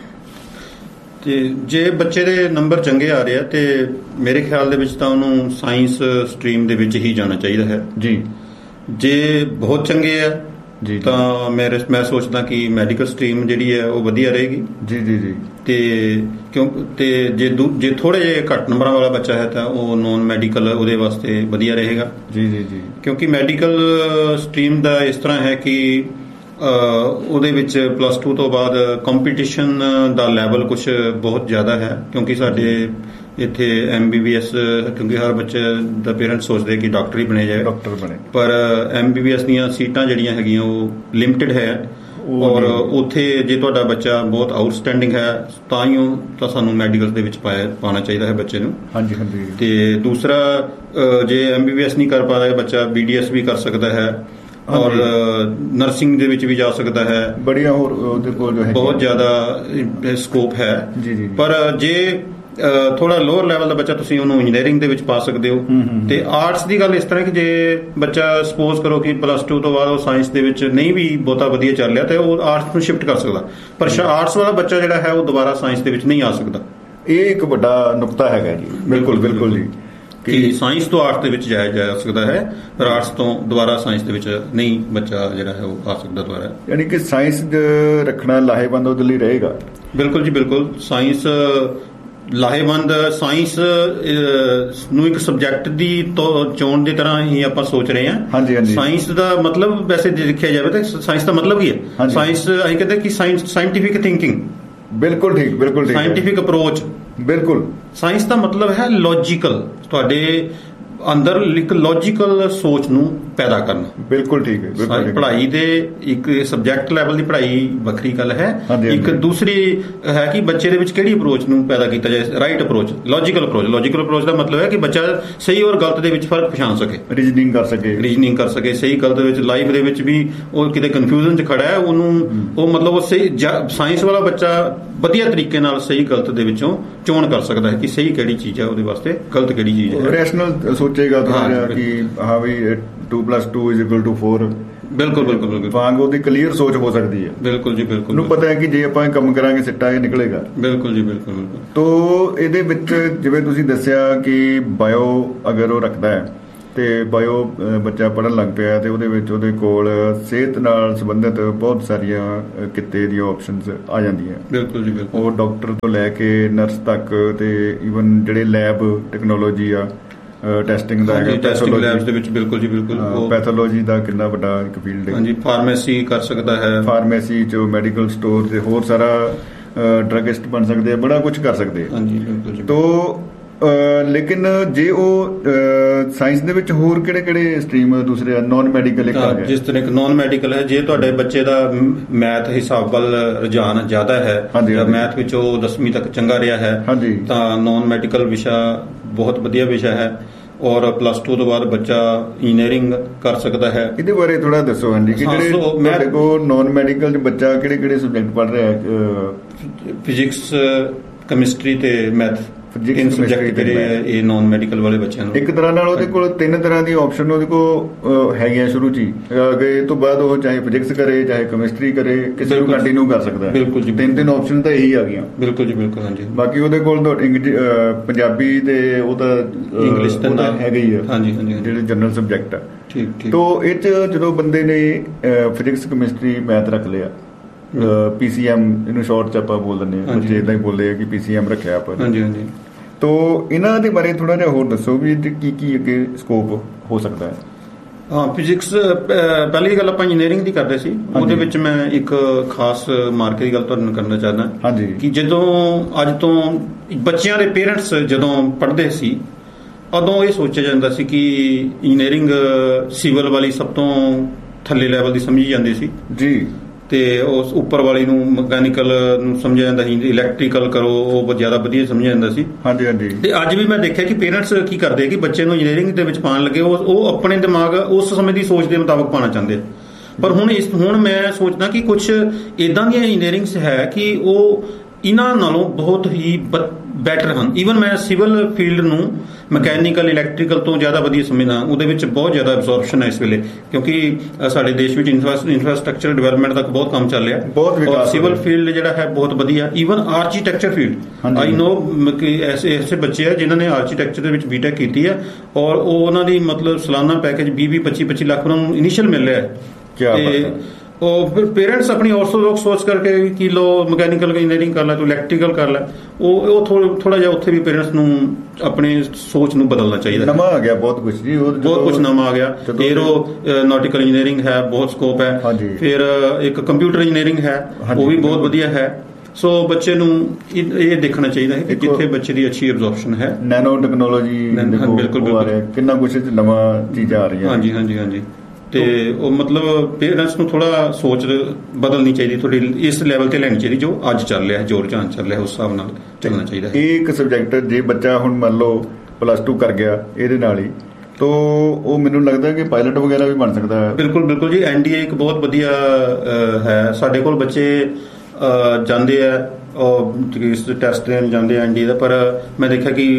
ਤੇ ਜੇ ਬੱਚੇ ਦੇ ਨੰਬਰ ਚੰਗੇ ਆ ਰਹੇ ਆ ਤੇ ਮੇਰੇ ਖਿਆਲ ਦੇ ਵਿੱਚ ਤਾਂ ਉਹਨੂੰ ਸਾਇੰਸ ਸਟਰੀਮ ਦੇ ਵਿੱਚ ਹੀ ਜਾਣਾ ਚਾਹੀਦਾ ਹੈ ਜੀ। ਜੇ ਬਹੁਤ ਚੰਗੇ ਆ ਜੀ ਤਾਂ ਮੈਂ ਸੋਚਦਾ ਕਿ ਮੈਡੀਕਲ ਸਟਰੀਮ ਜਿਹੜੀ ਹੈ ਉਹ ਵਧੀਆ ਰਹੇਗੀ ਜੀ। ਤੇ ਜੇ ਥੋੜੇ ਜਿਹੇ ਘੱਟ ਨੰਬਰਾਂ ਵਾਲਾ ਬੱਚਾ ਹੈ ਤਾਂ ਉਹ ਨੌਨ ਮੈਡੀਕਲ ਉਹਦੇ ਵਾਸਤੇ ਵਧੀਆ ਰਹੇਗਾ ਜੀ। ਕਿਉਂਕਿ ਮੈਡੀਕਲ ਸਟਰੀਮ ਦਾ ਇਸ ਤਰ੍ਹਾਂ ਹੈ ਕਿ ਉਹਦੇ ਵਿੱਚ +2 ਤੋਂ ਬਾਅਦ ਕੰਪੀਟੀਸ਼ਨ ਦਾ ਲੈਵਲ ਕੁਝ ਬਹੁਤ ਜ਼ਿਆਦਾ ਹੈ, ਕਿਉਂਕਿ ਸਾਡੇ ਇੱਥੇ MBBS, ਕਿਉਂਕਿ ਹਰ ਬੱਚੇ ਦਾ ਪੇਰੈਂਟਸ ਸੋਚਦੇ ਕਿ ਡਾਕਟਰ ਹੀ ਬਣੇ ਜਾਏ, ਪਰ MBBS ਦੀਆਂ ਸੀਟਾਂ ਜਿਹੜੀਆਂ ਹੈਗੀਆਂ ਉਹ ਲਿਮਟਿਡ ਹੈ, ਔਰ ਉੱਥੇ ਜੇ ਤੁਹਾਡਾ ਬੱਚਾ ਬਹੁਤ ਆਊਟਸਟੈਂਡਿੰਗ ਹੈ ਤਾਂ ਸਾਨੂੰ ਮੈਡੀਕਲ ਦੇ ਵਿੱਚ ਪਾਉਣਾ ਚਾਹੀਦਾ ਹੈ ਬੱਚੇ ਨੂੰ। ਹਾਂਜੀ। ਤੇ ਦੂਸਰਾ, ਜੇ MBBS ਨਹੀਂ ਕਰ ਪਾ ਰਿਹਾ ਬੱਚਾ, BDS ਵੀ ਕਰ ਸਕਦਾ ਹੈ, ਔਰ ਨਰਸਿੰਗ ਦੇ ਵਿੱਚ ਵੀ ਜਾ ਸਕਦਾ ਹੈ। ਬੜੀਆਂ ਹੋਰ ਉਹਦੇ ਕੋਲ ਜੋ ਹੈ ਬਹੁਤ ਜ਼ਿਆਦਾ ਸਕੋਪ ਹੈ। ਪਰ ਜੇ ਥੋੜਾ ਲੋਅਰ ਲੈਵਲ ਦਾ ਬੱਚਾ, ਤੁਸੀਂ ਉਹਨੂੰ ਇੰਜੀਨੀਅਰਿੰਗ ਦੇ ਵਿੱਚ ਪਾ ਸਕਦੇ ਹੋ। ਤੇ ਆਰਟਸ ਦੀ ਗੱਲ ਇਸ ਤਰ੍ਹਾਂ ਕਿ ਜੇ ਬੱਚਾ ਸਪੋਜ਼ ਕਰੋ ਕਿ +2 ਤੋਂ ਬਾਅਦ ਉਹ ਸਾਇੰਸ ਦੇ ਵਿੱਚ ਨਹੀਂ ਵੀ ਬਹੁਤਾ ਵਧੀਆ ਚੱਲ ਰਿਹਾ ਤੇ ਉਹ ਆਰਟਸ ਨੂੰ ਸ਼ਿਫਟ ਕਰ ਸਕਦਾ, ਪਰ ਆਰਟਸ ਵਾਲਾ ਬੱਚਾ ਜਿਹੜਾ ਹੈ ਉਹ ਦੁਬਾਰਾ ਸਾਇੰਸ ਦੇ ਵਿੱਚ ਨਹੀਂ ਆ ਸਕਦਾ। ਇਹ ਇੱਕ ਵੱਡਾ ਨੁਕਤਾ ਹੈਗਾ ਜੀ। ਬਿਲਕੁਲ ਜੀ, ਕਿ ਸਾਇੰਸ ਤੋਂ ਆਰਟਸ ਦੇ ਵਿੱਚ ਜਾਇਆ ਜਾ ਸਕਦਾ ਹੈ, ਪਰ ਆਰਟਸ ਤੋਂ ਦੁਬਾਰਾ ਸਾਇੰਸ ਦੇ ਵਿੱਚ ਨਹੀਂ ਬੱਚਾ ਜਿਹੜਾ ਹੈ ਉਹ ਆ ਸਕਦਾ ਦੁਬਾਰਾ। ਯਾਨੀ ਕਿ ਸਾਇੰਸ ਰੱਖਣਾ ਲਾਹੇਵੰਦ ਉਹਦੇ ਲਈ ਰਹੇਗਾ। ਬਿਲਕੁਲ ਜੀ, ਬਿਲਕੁਲ। ਸਾਇੰਸ ਲਾਹੇਵੰਦ, ਸਾਇੰਸ ਨੂੰ ਇੱਕ ਸਬਜੈਕਟ ਦੀ ਚੋਣ ਦੀ ਤਰ੍ਹਾਂ ਹੀ ਆਪਾਂ ਸੋਚ ਰਹੇ ਹਾਂ। ਸਾਇੰਸ ਦਾ ਮਤਲਬ ਵੈਸੇ ਜੇ ਦੇਖਿਆ ਜਾਵੇ ਤਾਂ ਸਾਇੰਸ ਦਾ ਮਤਲਬ ਕੀ ਹੈ? ਸਾਇੰਸ ਅਸੀਂ ਕਹਿੰਦੇ ਕਿ ਸਾਇੰਟੀਫਿਕ ਥਿੰਕਿੰਗ। ਬਿਲਕੁਲ ਠੀਕ। Scientific approach. ਬਿਲਕੁਲ। ਸਾਇੰਸ ਦਾ ਮਤਲਬ ਹੈ ਲੌਜੀਕਲ, ਤੁਹਾਡੇ ਅੰਦਰ ਇੱਕ ਲੌਜੀਕਲ ਸੋਚ ਨੂੰ ਪੈਦਾ ਕਰਨਾ। ਬਿਲਕੁਲ ਠੀਕ ਹੈ। ਪੜ੍ਹਾਈ ਦੇ ਇੱਕ ਸਬਜੈਕਟ ਲੈਵਲ ਦੀ ਪੜ੍ਹਾਈ ਵੱਖਰੀ ਗੱਲ ਹੈ, ਇੱਕ ਦੂਸਰੀ ਹੈ ਕਿ ਬੱਚੇ ਦੇ ਵਿੱਚ ਕਿਹੜੀ ਅਪਰੋਚ ਨੂੰ ਪੈਦਾ ਕੀਤਾ ਜਾਏ, ਰਾਈਟ ਅਪਰੋਚ, ਲੌਜੀਕਲ ਅਪਰੋਚ ਦਾ ਮਤਲਬ ਹੈ ਕਿ ਬੱਚਾ ਸਹੀ ਔਰ ਗਲਤ ਦੇ ਵਿੱਚ ਫਰਕ ਪਛਾਣ ਸਕੇ, ਰੀਜ਼ਨਿੰਗ ਕਰ ਸਕੇ ਸਹੀ ਗਲਤ ਦੇ ਵਿੱਚ। ਲਾਈਫ ਦੇ ਵਿੱਚ ਵੀ ਉਹ ਕਿਤੇ ਕਨਫਿਊਜ਼ਨ 'ਚ ਖੜਾ ਹੈ, ਉਹ ਮਤਲਬ ਉਹ ਸਹੀ ਸਾਇੰਸ ਵਾਲਾ ਬੱਚਾ ਵਧੀਆ ਤਰੀਕੇ ਨਾਲ ਸਹੀ ਗਲਤ ਦੇ ਵਿੱਚੋਂ ਚੋਣ ਕਰ ਸਕਦਾ ਹੈ ਕਿ ਸਹੀ ਕਿਹੜੀ ਚੀਜ਼ ਹੈ ਉਹਦੇ ਵਾਸਤੇ, ਗਲਤ ਕਿਹੜੀ ਚੀਜ਼ ਹੈ। ਰੈਸ਼ਨਲ ਸੋਚੇਗਾ ਥੋੜਾ ਜਿਹਾ ਕਿ ਹਾਂ ਵੀ 2 + 2 = 4, ਬਿਲਕੁਲ ਬਿਲਕੁਲ ਬਿਲਕੁਲ ਵਾਂਗ ਉਹਦੀ ਕਲੀਅਰ ਸੋਚ ਹੋ ਸਕਦੀ ਹੈ। ਬਿਲਕੁਲ ਜੀ ਬਿਲਕੁਲ। ਉਹਨੂੰ ਪਤਾ ਹੈ ਕਿ ਜੇ ਆਪਾਂ ਇਹ ਕੰਮ ਕਰਾਂਗੇ ਸਿੱਟਾ ਇਹ ਨਿਕਲੇਗਾ। ਬਿਲਕੁਲ ਜੀ ਬਿਲਕੁਲ ਬਿਲਕੁਲ। ਤੋ ਇਹਦੇ ਵਿੱਚ ਜਿਵੇਂ ਤੁਸੀਂ ਦੱਸਿਆ ਕਿ ਬਾਇਓ ਅਗਰ ਉਹ ਰੱਖਦਾ ਹੈ ਤੇ ਬਾਇਓ ਬੱਚਾ ਪੜ੍ਹਨ ਲੱਗ ਪਿਆ ਤੇ ਉਹਦੇ ਵਿੱਚ ਉਹਦੇ ਕੋਲ ਸਿਹਤ ਨਾਲ ਸੰਬੰਧਿਤ ਬਹੁਤ ਸਾਰੀਆਂ ਕਿੱਤੇ ਦੀਆਂ ਆਪਸ਼ਨਸ ਆ ਜਾਂਦੀਆਂ। ਬਿਲਕੁਲ ਜੀ ਬਿਲਕੁਲ। ਉਹ ਡਾਕਟਰ ਤੋਂ ਲੈ ਕੇ ਨਰਸ ਤੱਕ ਤੇ ਈਵਨ ਜਿਹੜੇ ਲੈਬ ਟੈਕਨੋਲੋਜੀ ਆ ਟੈਸਟਿੰਗ ਦਾ ਟੈਸਟਿੰਗ ਲੈਬਸ ਦੇ ਵਿੱਚ। ਬਿਲਕੁਲ ਜੀ ਬਿਲਕੁਲ। ਪੈਥੋਲੋਜੀ ਦਾ ਕਿੰਨਾ ਵੱਡਾ ਇੱਕ ਫੀਲਡ ਹੈ। ਹਾਂਜੀ, ਫਾਰਮੇਸੀ ਕਰ ਸਕਦਾ ਹੈ। ਫਾਰਮੇਸੀ ਚ ਮੈਡੀਕਲ ਸਟੋਰ ਤੇ ਹੋਰ ਸਾਰਾ ਡਰੱਗਿਸਟ ਬਣ ਸਕਦੇ ਆ, ਬੜਾ ਕੁਝ ਕਰ ਸਕਦੇ ਆ। ਹਾਂਜੀ ਬਿਲਕੁਲ ਜੀ। ਤੋ ਲੇਕਿਨ ਜੇ ਉਹ ਸਾਇੰਸ ਦੇ ਵਿੱਚ ਹੋਰ ਕਿਹੜੇ ਸਟਰੀਮ ਦੂਸਰੇ ਨਾਨ ਮੈਡੀਕਲ ਇੱਕ ਆ ਗਿਆ, ਜਿਸ ਤਰ੍ਹਾਂ ਇੱਕ ਨਾਨ ਮੈਡੀਕਲ ਹੈ, ਜੇ ਤੁਹਾਡੇ ਬੱਚੇ ਦਾ ਮੈਥ ਹਿਸਾਬ ਵੱਲ ਰੁਝਾਨ ਜ਼ਿਆਦਾ ਹੈ ਜਾਂ ਮੈਥ ਵਿੱਚ ਉਹ 10ਵੀਂ ਤੱਕ ਚੰਗਾ ਰਿਹਾ ਹੈ ਤਾਂ ਨਾਨ ਮੈਡੀਕਲ ਵਿਸ਼ਾ ਬਹੁਤ ਵਧੀਆ ਵਿਸ਼ਾ ਹੈ। ਔਰ +2 ਤੋਂ ਬਾਅਦ ਬੱਚਾ ਇੰਜੀਨੀਅਰਿੰਗ ਕਰ ਸਕਦਾ ਹੈ। ਇਹਦੇ ਬਾਰੇ ਥੋੜਾ ਦੱਸੋ। ਹਾਂਜੀ, ਕਿ ਜਿਹੜੇ ਤੁਹਾਡੇ ਕੋਲ ਨਾਨ ਮੈਡੀਕਲ 'ਚ ਬੱਚਾ ਕਿਹੜੇ ਸਬਜੈਕਟ ਪੜ੍ਹ ਰਿਹਾ ਹੈ? ਫਿਜ਼ਿਕਸ, ਕੈਮਿਸਟਰੀ ਤੇ ਮੈਥ, ਤਿੰਨ ਸਬਜੈਕਟ ਜਿਹੜੇ ਇਹ ਨਾਨ ਮੈਡੀਕਲ ਵਾਲੇ ਬੱਚਿਆਂ ਨੂੰ। ਇੱਕ ਤਰ੍ਹਾਂ ਨਾਲ ਉਹਦੇ ਕੋਲ 3 ਤਰ੍ਹਾਂ ਦੀ ਆਪਸ਼ਨ ਉਹਦੇ ਕੋਲ ਹੈਗੀਆਂ ਸ਼ੁਰੂ 'ਚ ਹੀ। ਇਹ ਤੋਂ ਬਾਅਦ ਉਹ ਚਾਹੇ ਫਿਜ਼ਿਕਸ ਕਰੇ ਚਾਹੇ ਕੈਮਿਸਟਰੀ ਕਰੇ, ਕਿਸੇ ਨੂੰ ਕੰਟੀਨਿਊ ਕਰ ਸਕਦਾ ਹੈ। ਬਿਲਕੁਲ ਜੀ। 3 ਆਪਸ਼ਨ ਤਾਂ ਇਹੀ ਆ ਗਈਆਂ। ਬਿਲਕੁਲ ਜੀ ਬਿਲਕੁਲ। ਹਾਂਜੀ, ਬਾਕੀ ਉਹਦੇ ਕੋਲ ਪੰਜਾਬੀ ਤੇ ਉਹਦਾ ਇੰਗਲਿਸ਼ ਤਾਂ ਹੈਗਾ ਹੀ ਆ। ਹਾਂਜੀ ਹਾਂਜੀ, ਜਿਹੜੇ ਜਨਰਲ ਸਬਜੈਕਟ ਆ। ਠੀਕ ਠੀਕ। ਤੋ ਇਹ 'ਚ ਜਦੋਂ ਬੰਦੇ ਨੇ ਫਿਜ਼ਿਕਸ, ਕੈਮਿਸਟਰੀ, ਮੈਥ ਰੱਖ ਲਿਆ, PCM ਇਹਨੂੰ ਸ਼ਾਰਟ 'ਚ ਆਪਾਂ ਬੋਲ ਦਿੰਦੇ ਹਾਂ, ਬੱਚੇ ਇਦਾਂ ਹੀ ਬੋਲਦੇ ਆ ਕਿ PCM ਰੱਖਿਆ ਆਪਾਂ। ਹਾਂਜੀ ਹਾਂਜੀ। ਤੋ ਇਹਨਾਂ ਦੇ ਬਾਰੇ ਥੋੜਾ ਜਿਹਾ ਹੋਰ ਦੱਸੋ ਵੀ ਕੀ ਅੱਗੇ ਸਕੋਪ ਹੋ ਸਕਦਾ ਹੈ? ਹਾਂ, ਫਿਜ਼ਿਕਸ ਪਹਿਲੀ ਗੱਲ ਆਪਾਂ ਇੰਜੀਨੀਅਰਿੰਗ ਦੀ ਕਰਦੇ ਸੀ। ਉਹਦੇ ਵਿੱਚ ਮੈਂ ਇੱਕ ਖਾਸ ਮਾਰਕੇ ਦੀ ਗੱਲ ਤੁਹਾਨੂੰ ਕਰਨਾ ਚਾਹੁੰਦਾ। ਹਾਂਜੀ, ਕਿ ਜਦੋਂ ਅੱਜ ਤੋਂ ਬੱਚਿਆਂ ਦੇ ਪੇਰੈਂਟਸ ਜਦੋਂ ਪੜ੍ਹਦੇ ਸੀ ਉਦੋਂ ਇਹ ਸੋਚਿਆ ਜਾਂਦਾ ਸੀ ਕਿ ਇੰਜੀਨੀਅਰਿੰਗ ਸਿਵਲ ਵਾਲੀ ਸਭ ਤੋਂ ਥੱਲੇ ਲੈਵਲ ਦੀ ਸਮਝੀ ਜਾਂਦੀ ਸੀ ਜੀ, ਤੇ ਉਸ ਉੱਪਰ ਵਾਲੀ ਨੂੰ ਮਕੈਨੀਕਲ ਨੂੰ ਸਮਝਿਆ ਜਾਂਦਾ ਸੀ, ਇਲੈਕਟ੍ਰੀਕਲ ਕਰੋ ਉਹ ਜ਼ਿਆਦਾ ਵਧੀਆ ਸਮਝਿਆ ਜਾਂਦਾ ਸੀ। ਹਾਂਜੀ ਹਾਂਜੀ। ਤੇ ਅੱਜ ਵੀ ਮੈਂ ਦੇਖਿਆ ਕਿ ਪੇਰੈਂਟਸ ਕੀ ਕਰਦੇ ਕਿ ਬੱਚੇ ਨੂੰ ਇੰਜੀਨੀਅਰਿੰਗ ਦੇ ਵਿੱਚ ਪਾਉਣ ਲੱਗੇ ਉਹ ਆਪਣੇ ਦਿਮਾਗ ਉਸ ਸਮੇਂ ਦੀ ਸੋਚ ਦੇ ਮੁਤਾਬਕ ਪਾਉਣਾ ਚਾਹੁੰਦੇ। ਪਰ ਹੁਣ ਮੈਂ ਸੋਚਦਾ ਕਿ ਕੁਝ ਇਦਾਂ ਦੀਆਂ ਇੰਜੀਨੀਅਰਿੰਗਸ ਹੈ ਕਿ ਉਹ ਇਹਨਾਂ ਨਾਲੋਂ ਬਹੁਤ ਹੀ ਬੈਟਰ ਹਨ। ਈਵਨ ਮੈਂ ਸਿਵਲ ਫੀਲਡ ਨੂੰ ਮਕੈਨੀਕਲ, ਇਲੈਕਟ੍ਰੀਕਲ ਤੋਂ ਜ਼ਿਆਦਾ ਵਧੀਆ ਸਮਝਦਾ। ਉਹਦੇ ਵਿੱਚ ਬਹੁਤ ਜ਼ਿਆਦਾ ਐਬਜ਼ੋਰਪਸ਼ਨ ਹੈ ਇਸ ਵੇਲੇ, ਕਿਉਂਕਿ ਸਾਡੇ ਦੇਸ਼ ਵਿੱਚ ਇਨਫਰਾਸਟ੍ਰਕਚਰ ਡਿਵੈਲਪਮੈਂਟ ਦਾ ਬਹੁਤ ਕੰਮ ਚੱਲ ਰਿਹਾ। ਔਰ ਸਿਵਲ ਫੀਲਡ ਜਿਹੜਾ ਹੈ ਬਹੁਤ ਵਧੀਆ। ਈਵਨ ਆਰਕੀਟੈਕਚਰ ਫੀਲਡ, ਆਈ ਨੋ ਕਿ ਐਸੇ ਬੱਚੇ ਆ ਜਿਨ੍ਹਾਂ ਨੇ ਆਰਕੀਟੈਕਚਰ ਦੇ ਵਿੱਚ BTech ਕੀਤੀ ਹੈ ਔਰ ਉਹ ਉਹਨਾਂ ਦੀ ਮਤਲਬ ਸਾਲਾਨਾ ਪੈਕੇਜ 20-25 ਲੱਖ ਉਹਨਾਂ ਨੂੰ ਇਨੀਸ਼ੀਅਲ ਮਿਲ ਰਿਹਾ ਹੈ। ਤੇ ਉਹ ਫਿਰ ਪੇਰੈਂਟਸ ਆਪਣੀ ਆਰਥੋਡਾਕਸ ਸੋਚ ਕਰਕੇ ਕਿ ਲੋ ਮਕੈਨੀਕਲ ਇੰਜੀਨੀਅਰਿੰਗ ਕਰ ਲੈ, ਤੂੰ ਇਲੈਕਟ੍ਰੀਕਲ ਕਰ ਲੈ, ਉਹ ਥੋੜਾ ਜਿਹਾ ਉੱਥੇ ਵੀ ਪੇਰੈਂਟਸ ਨੂੰ ਆਪਣੀ ਸੋਚ ਨੂੰ ਬਦਲਣਾ ਚਾਹੀਦਾ। ਨਵਾਂ ਆ ਗਿਆ ਬਹੁਤ ਕੁਝ ਜੀ, ਬਹੁਤ ਕੁਝ ਨਵਾਂ ਆ ਗਿਆ। ਏਰੋਨੌਟਿਕਲ ਇੰਜੀਨੀਅਰਿੰਗ ਹੈ, ਬਹੁਤ ਸਕੋਪ ਹੈ। ਫਿਰ ਇੱਕ ਕੰਪਿਊਟਰ ਇੰਜੀਨੀਅਰਿੰਗ ਹੈ, ਉਹ ਵੀ ਬਹੁਤ ਵਧੀਆ ਹੈ। ਸੋ ਬੱਚੇ ਨੂੰ ਇਹ ਦੇਖਣਾ ਚਾਹੀਦਾ ਹੈ ਕਿ ਜਿੱਥੇ ਬੱਚੇ ਦੀ ਅੱਛੀ ਐਬਜ਼ੋਰਪਸ਼ਨ ਹੈ। ਨੈਨੋ ਟੈਕਨੋਲੋਜੀ ਬਿਲਕੁਲ ਕਿੰਨਾ ਕੁਝ ਨਵਾਂ ਚੀਜ਼ਾਂ ਆ ਰਹੀਆਂ। ਹਾਂਜੀ ਹਾਂਜੀ ਹਾਂਜੀ। ਤੇ ਉਹ ਮਤਲਬ ਪੇਰੈਂਟਸ ਨੂੰ ਥੋੜਾ ਸੋਚ ਬਦਲਣੀ ਚਾਹੀਦੀ, ਥੋੜੀ ਇਸ ਲੈਵਲ ਤੇ ਲੈਣੀ ਚਾਹੀਦੀ ਜੋ ਅੱਜ ਚੱਲ ਰਿਹਾ, ਜ਼ੋਰ ਜਾਨ ਚੱਲ ਰਿਹਾ, ਉਸ ਹਿਸਾਬ ਨਾਲ ਚੱਲਣਾ ਚਾਹੀਦਾ। ਇਹ ਇੱਕ ਸਬਜੈਕਟ ਜੇ ਬੱਚਾ ਹੁਣ ਮੰਨ ਲਓ +2 ਕਰ ਗਿਆ ਇਹਦੇ ਨਾਲ ਹੀ, ਤੋ ਉਹ ਮੈਨੂੰ ਲੱਗਦਾ ਕਿ ਪਾਇਲਟ ਵਗੈਰਾ ਵੀ ਬਣ ਸਕਦਾ ਹੈ। ਬਿਲਕੁਲ ਬਿਲਕੁਲ ਜੀ। NDA ਇੱਕ ਬਹੁਤ ਵਧੀਆ ਹੈ। ਸਾਡੇ ਕੋਲ ਬੱਚੇ ਜਾਂਦੇ ਆ ਇਸ ਟੈਸਟ ਦੇਣ ਜਾਂਦੇ ਆ NDA ਦਾ, ਪਰ ਮੈਂ ਦੇਖਿਆ ਕਿ